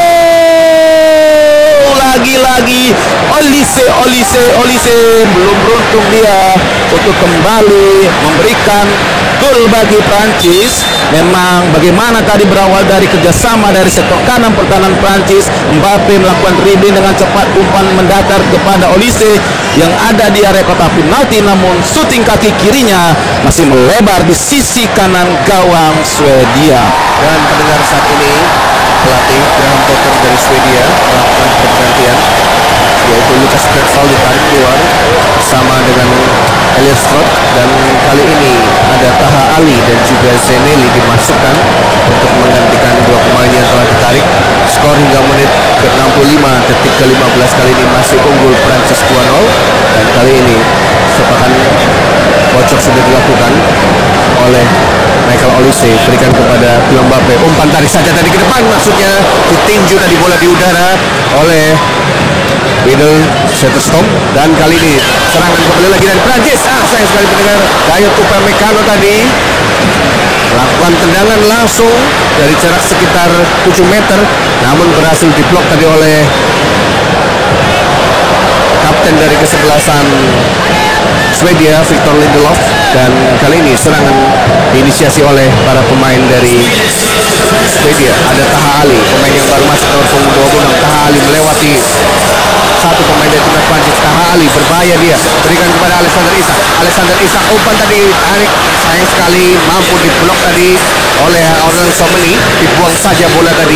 Lagi-lagi Olise belum beruntung dia untuk kembali memberikan gol bagi Prancis. Memang bagaimana tadi berawal dari kerjasama dari sektor kanan pertahanan Prancis, Mbappe melakukan dribbling dengan cepat, umpan mendatar kepada Olise yang ada di area kotak penalti, namun shooting kaki kirinya masih melebar di sisi kanan gawang Swedia. Dan pendengar, saat ini pelatih Graham Potter dari Swedia melakukan pergantian, yaitu Lucas Bergvall ditarik keluar sama dengan Elliot Strott, dan kali ini ada Taha Ali dan juga Zeneli dimasukkan untuk menggantikan dua pemain yang telah ditarik. Skor hingga menit ke-65 detik ke-15 kali ini masih unggul Prancis 2-0, dan kali ini sepakan bocor sudah dilakukan oleh Michael Olise, berikan kepada Kylian Mbappe, umpan tarik saja tadi ke depan, maksudnya ditinju tadi bola di udara oleh Widel Zetterstrom, dan kali ini serangan kembali lagi dari Prancis. Sayang sekali pendengar, Dayot Upamecano tadi melakukan tendangan langsung dari jarak sekitar 7 meter, namun berhasil diblok tadi oleh kapten dari kesebelasan Swedia, Victor Lindelof. Dan kali ini serangan diinisiasi oleh para pemain dari Swedia. Ada Taha Ali, pemain yang baru masuk nomor punggung 26. Taha Ali melewati satu pemain dari timnas Prancis. Taha Ali berbahaya, dia berikan kepada Alexander Isak, umpan tadi tarik, sayang sekali mampu diblok tadi oleh Orlan Someni, dibuang saja bola tadi.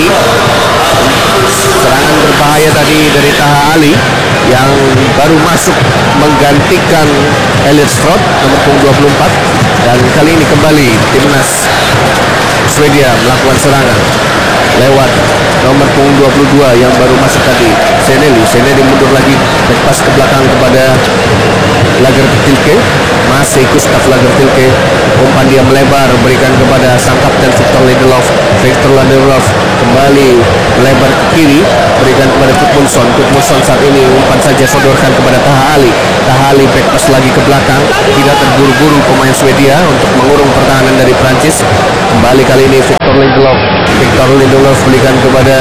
Serangan berbahaya tadi dari Taha Ali yang baru masuk menggantikan Elliot Strot nomor punggung 24, dan kali ini kembali timnas Swedia melakukan serangan lewat nomor punggung 22 yang baru masuk tadi, Seneli mundur lagi, lepas ke belakang kepada Lagertilke, masih Gustav Lagertilke, umpan dia melebar, berikan kepada sang kapten Victor Lindelof kembali melebar ke kiri, berikan kepada Gudmundsson saat ini umpan saja sodorkan kepada Taha Ali back pass lagi ke belakang, tidak terburu-buru pemain Swedia untuk mengurung pertahanan dari Prancis. Kembali kali ini Victor Lindelof berikan kepada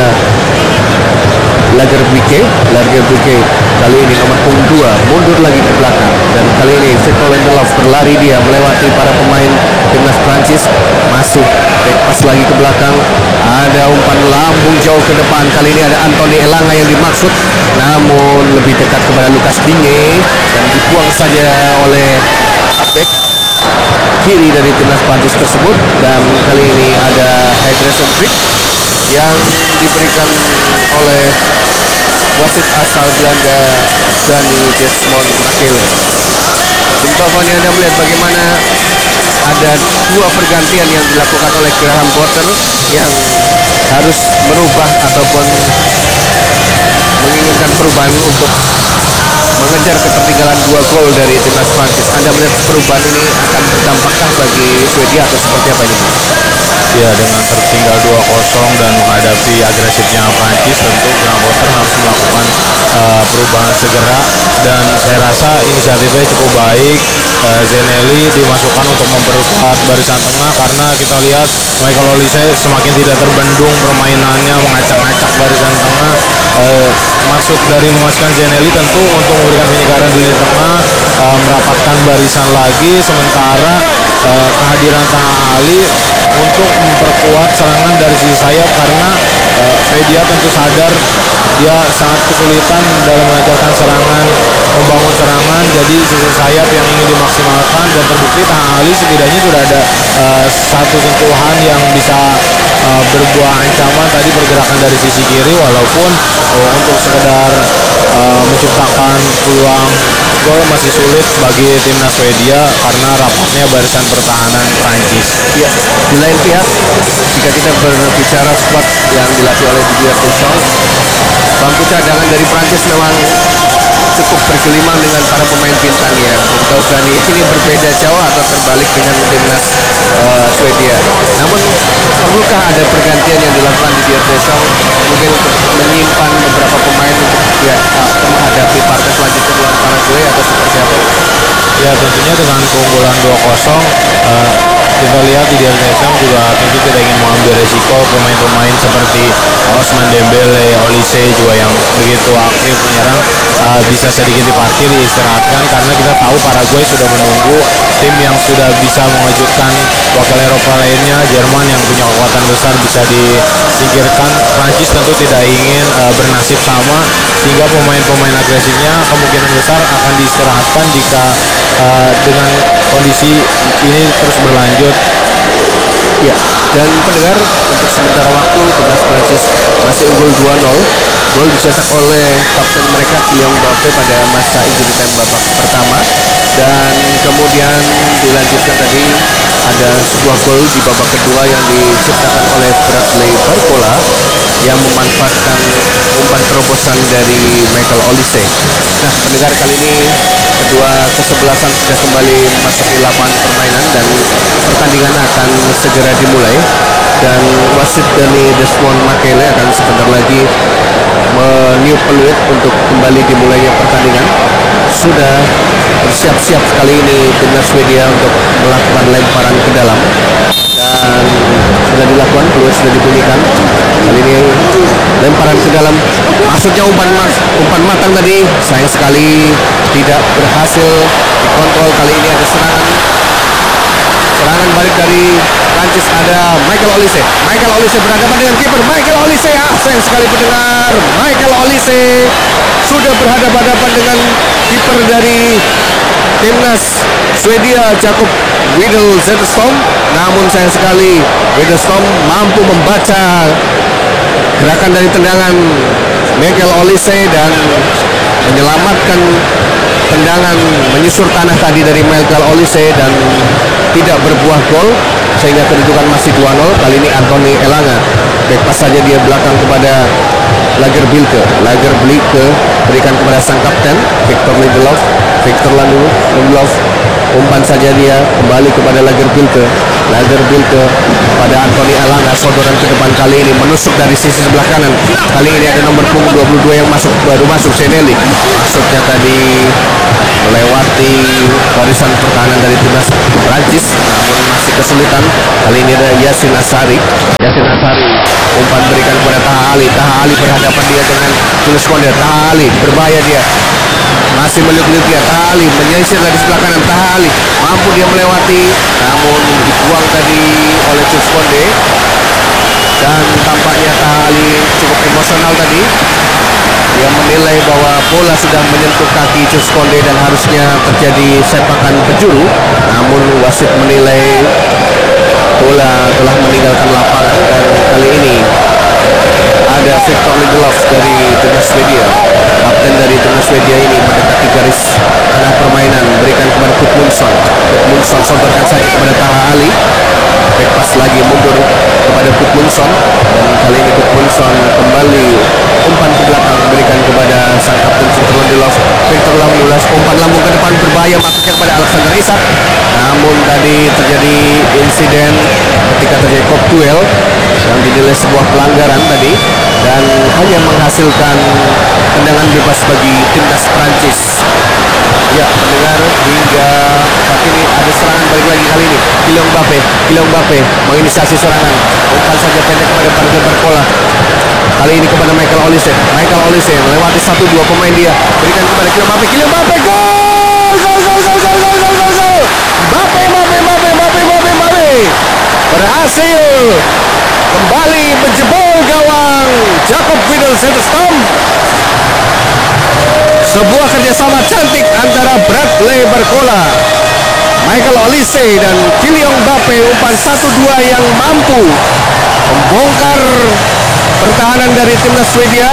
Lagerbilke kali ini nomor punggung 2 mundur lagi ke belakang, dan kali ini Victor Lindelof berlari, dia melewati para pemain timnas Prancis, masih back pass lagi ke belakang, ada umpan lambung jauh ke depan, kali ini ada Anthony Elanga yang dimaksud, namun lebih dekat kepada Lucas Digne dan dibuang saja oleh back kiri dari timnas Prancis tersebut. Dan kali ini ada hydration break yang diberikan oleh wasit asal Belanda Danny Desmond Makele. Di bawah ini Anda melihat bagaimana ada dua pergantian yang dilakukan oleh Graham Potter yang harus merubah ataupun menginginkan perubahan untuk mengejar ketertinggalan 2 gol dari timnas Prancis. Anda melihat perubahan ini akan berdampakkah bagi Swedia atau seperti apa ini? Ya, dengan tertinggal 2-0 dan menghadapi agresifnya Prancis, tentu Graham Potter harus melakukan perubahan segera, dan saya rasa inisiatifnya cukup baik. Zeneli dimasukkan untuk memperkuat barisan tengah, karena kita lihat Michael Olise semakin tidak terbendung permainannya, mengacak-acak barisan tengah. Maksud dari memasukkan Zeneli tentu untuk memberikan penyegaran di lini tengah, merapatkan barisan lagi, sementara kehadiran Taha Ali untuk memperkuat serangan dari sisi sayap, karena Swedia tentu sadar dia sangat kesulitan dalam melancarkan serangan, membangun serangan, jadi sisi sayap yang ingin dimaksimalkan, dan terbukti Taha Ali setidaknya sudah ada satu sentuhan yang bisa berbuah ancaman tadi, pergerakan dari sisi kiri, walaupun untuk sekedar menciptakan peluang gol masih sulit bagi timnas Swedia karena rapatnya barisan pertahanan Prancis. Ya, di lain pihak, jika kita berbicara squad yang dilatih oleh Didier Deschamps, bangku cadangan dari Prancis memang cukup bergelimang dengan para pemain bintangnya. Untuk Gani ini berbeda jauh atau terbalik dengan timnas Swedia. Namun perlukah ada pergantian yang dilakukan Didier Deschamps mungkin untuk menyimpan beberapa pemain untuk menghadapi partai selanjutnya melawan Paraguay atau seperti apa? Ya, tentunya dengan keunggulan 2-0 kita lihat Didier Deschamps juga tentu tidak ingin mengambil resiko pemain-pemain seperti Ousmane Dembele, Olise juga yang begitu aktif menyerang bisa sedikit diparkir, diistirahatkan, karena kita tahu Paraguay sudah menunggu tim yang sudah bisa mengejutkan wakil Eropa lainnya. Jerman yang punya kekuatan besar bisa disingkirkan. Prancis tentu tidak ingin bernasib sama, sehingga pemain-pemain agresifnya kemungkinan besar akan diistirahatkan jika dengan kondisi ini terus berlanjut. Ya, dan pendengar, untuk sementara waktu timnas Prancis masih unggul 2-0. Gol dicetak oleh kapten mereka Kylian Mbappe pada masa injury time babak pertama, dan kemudian dilanjutkan tadi ada sebuah gol di babak kedua yang diciptakan oleh Bradley Barcola yang memanfaatkan umpan terobosan dari Michael Olise. Nah, pendengar, kali ini kedua kesebelasan sudah kembali memasuki lapangan permainan dan pertandingan akan segera dimulai, dan wasit Danny Desmond Makele akan sebentar lagi meniup peluit untuk kembali dimulainya pertandingan. Sudah bersiap-siap kali ini timnas Swedia untuk melakukan lemparan ke dalam, dan sudah dilakukan, peluit sudah dibunyikan. Kali ini lemparan ke dalam, maksudnya umpan matang tadi, sayang sekali tidak berhasil dikontrol. Kali ini ada serangan Serangan balik dari Prancis, ada Michael Olise. Michael Olise berhadapan dengan kiper. Michael Olise, sayang sekali pendengar. Michael Olise sudah berhadapan-hadapan dengan kiper dari timnas Swedia, Jakob Widel Zetterstrom. Namun sayang sekali Zetterstrom mampu membaca gerakan dari tendangan Michael Olise dan menyelamatkan tendangan menyusur tanah tadi dari Michael Olise dan tidak berbuah gol sehingga kedudukan masih 2-0. Kali ini Anthony Elanga back pass saja dia belakang kepada Lagerbilke. Lagerbilke berikan kepada sang kapten Victor Lindelof. Victor Lindelof umpan saja dia kembali kepada Lagerbilke. Lagerbilke pada Anthony Elanga, sodoran ke depan kali ini menusuk dari sisi sebelah kanan. Kali ini ada nomor punggung 22 yang baru masuk Seneli. Masuknya tadi melewati barisan pertahanan dari timnas Prancis, namun masih kesulitan. Kali ini ada Yasin Asari. Yasin Asari umpan berikan kepada Taha Ali. Taha Ali berhadapan dia dengan Julius Konde. Taha Ali berbahaya dia, masih meliuk-liuk dia. Taha Ali menyisir dari sebelah kanan. Taha Ali mampu dia melewati, namun dibuang tadi oleh Julius Konde. Dan tampaknya Taha Ali cukup emosional tadi. Dia menilai bahwa bola sudah menyentuh kaki Jules Konde dan harusnya terjadi sepakan penjuru. Namun wasit menilai bola telah meninggalkan lapangan dan kali ini ada Victor Lindelof dari timnas Swedia. Kapten dari timnas Swedia ini mendekati garis tengah permainan, berikan kepada Gudmundsson. Gudmundsson sodorkan saja kepada Taha Ali. Back pass lagi mundur kepada Gudmundsson dan kali ini Gudmundsson kembali umpan ke belakang berikan kepada sang kapten Victor Lindelof. Victor Lindelof umpan lambung ke depan berbahaya masuknya kepada Alexander Isak. Namun tadi terjadi insiden ketika terjadi kop duel yang dinilai sebuah pelanggaran tadi dan hanya menghasilkan tendangan bebas bagi timnas Prancis. Ya, mendengar hingga saat ini ada serangan balik lagi kali ini. Kylian Mbappe menginisiasi serangan. Umpan saja pendek kepada Bardet Barcola. Kali ini kepada Michael Olise. Michael Olise melewati 1-2 pemain dia. Berikan kepada Kylian Mbappe. Kylian Mbappe gol! Mbappe berhasil kembali menjebol gawang Jakob Widel Zetterstrom. Sebuah kerjasama cantik antara Bradley Barcola, Michael Olise dan Kylian Mbappe. Umpan 1-2 yang mampu membongkar pertahanan dari timnas Swedia.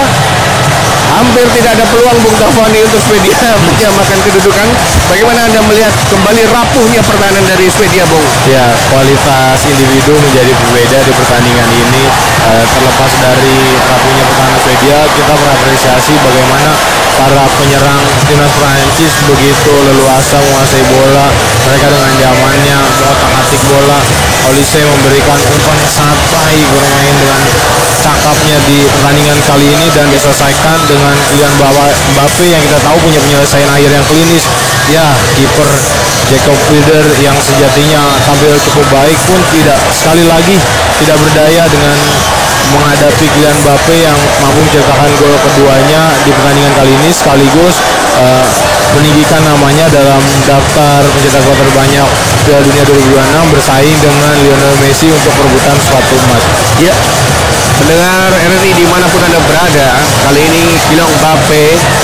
Hampir tidak ada peluang Bung Tafani untuk Swedia menyamakan kedudukan. Bagaimana Anda melihat kembali rapuhnya pertahanan dari Swedia, Bung? Ya, kualitas individu menjadi berbeda di pertandingan ini. Terlepas dari rapuhnya pertahanan Swedia, kita berapresiasi bagaimana para penyerang timnas Prancis begitu leluasa menguasai bola. Mereka dengan nyamannya mengotak-atik bola. Olise memberikan umpan yang sangat baik, bermain dengan cakapnya di pertandingan kali ini dan diselesaikan dengan Kylian Mbappe yang kita tahu punya penyelesaian akhir yang klinis. Ya, kiper Jakob Widel yang sejatinya tampil cukup baik pun sekali lagi tidak berdaya dengan menghadapi Kylian Mbappe yang mampu mencetakkan gol keduanya di pertandingan kali ini, sekaligus meninggikan namanya dalam daftar pencetak gol terbanyak Piala Dunia 2026 bersaing dengan Lionel Messi untuk perebutan sepatu emas. Ya, pendengar RRI dimanapun Anda berada, kali ini Kylian Mbappe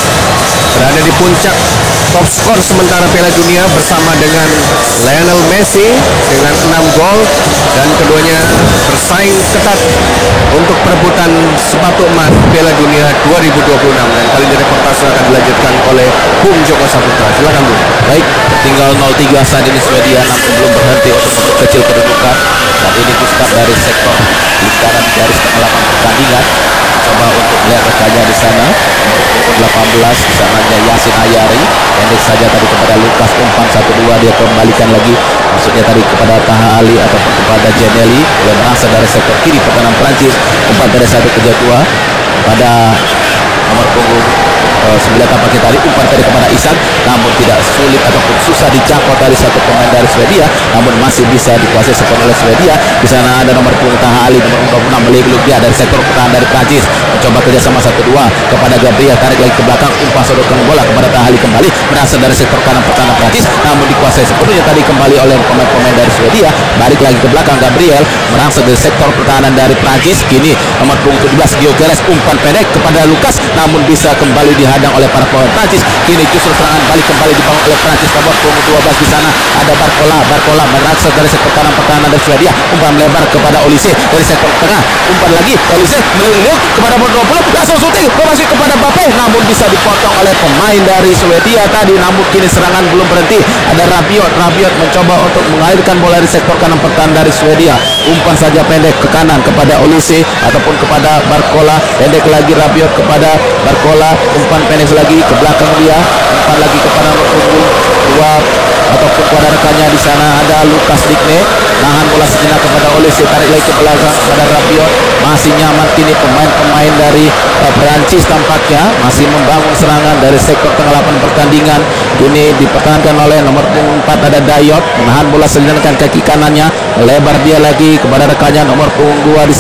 berada di puncak top skor sementara Piala Dunia bersama dengan Lionel Messi dengan 6 gol dan keduanya bersaing ketat untuk perebutan sepatu emas Piala Dunia 2026. Dan kali ini reportase akan dilanjutkan oleh Bung Joko Saputra. Silakan Bung. Baik, tinggal 0-3 saat ini Swedia namun belum berhenti untuk memperkecil kedudukan. Saat ini Gustav dari sektor lingkaran garis tengah lapangan pertandingan coba untuk melihat rekannya di sana. Nomor 18 di sananya Yasin Ayari. Pendek saja tadi kepada Lukas, umpan 1-2 dia kembalikan lagi. Maksudnya tadi kepada Taha Ali ataupun kepada Jeneli yang berasal dari sektor kiri pertahanan Prancis. Umpan dari satu ke jatuh pada nomor punggung 9 tampaknya tadi umpan tadi kepada Isak, namun tidak sulit ataupun susah dijangkau dari satu pemain dari Swedia, namun masih bisa dikuasai sepenuhnya oleh Swedia. Di sana ada nomor punggung Taha Ali, nomor 26 Beleglu dia dari sektor pertahanan dari Prancis, mencoba kerjasama 1-2 kepada Gabriel, tarik lagi ke belakang, umpan sodorkan bola kepada Taha Ali kembali berasal dari sektor kanan pertahanan Prancis, namun dikuasai sepenuhnya tadi kembali oleh pemain-pemain dari Swedia. Balik lagi ke belakang, Gabriel merangsak dari sektor pertahanan dari Prancis. Kini nomor punggung 17 Gyökeres, umpan pendek kepada Lukas, namun bisa kembali dihadang oleh para pemain Prancis. Kini justru serangan balik kembali dibangun oleh Prancis. Nomor punggung 12 di sana ada Barcola merangsak dari sektor kanan pertahanan dari Swedia, umpan melebar kepada Olise dari sektor tengah, umpan lagi Olise melindungi kepada nomor 20, langsung syuting masih kepada Bape, namun bisa dipotong oleh pemain dari Swedia tadi. Namun kini serangan belum berhenti, ada Rabiot mencoba untuk mengalirkan bola dari sektor kanan pertahanan dari Swedia, umpan saja pendek ke kanan kepada Olise ataupun kepada Barcola, pendek lagi Rabiot kepada Barcola, umpan pendek lagi ke belakang dia, umpan lagi kepada nomor punggung 2 ataupun kepada rekannya. Di sana ada Lukas Digne, nahan bola sejenak kepada Olise, tarik lagi ke belakang kepada Rabiot, masih nyaman kini pemain-pemain dari Perancis tampaknya masih membangun serangan dari sektor tengah lapangan pertandingan. Kini dipertahankan oleh nomor punggung 4 ada Dayot, menahan bola sejenak dengan kaki kanannya, lebar dia lagi kepada rekannya nomor punggung 2 di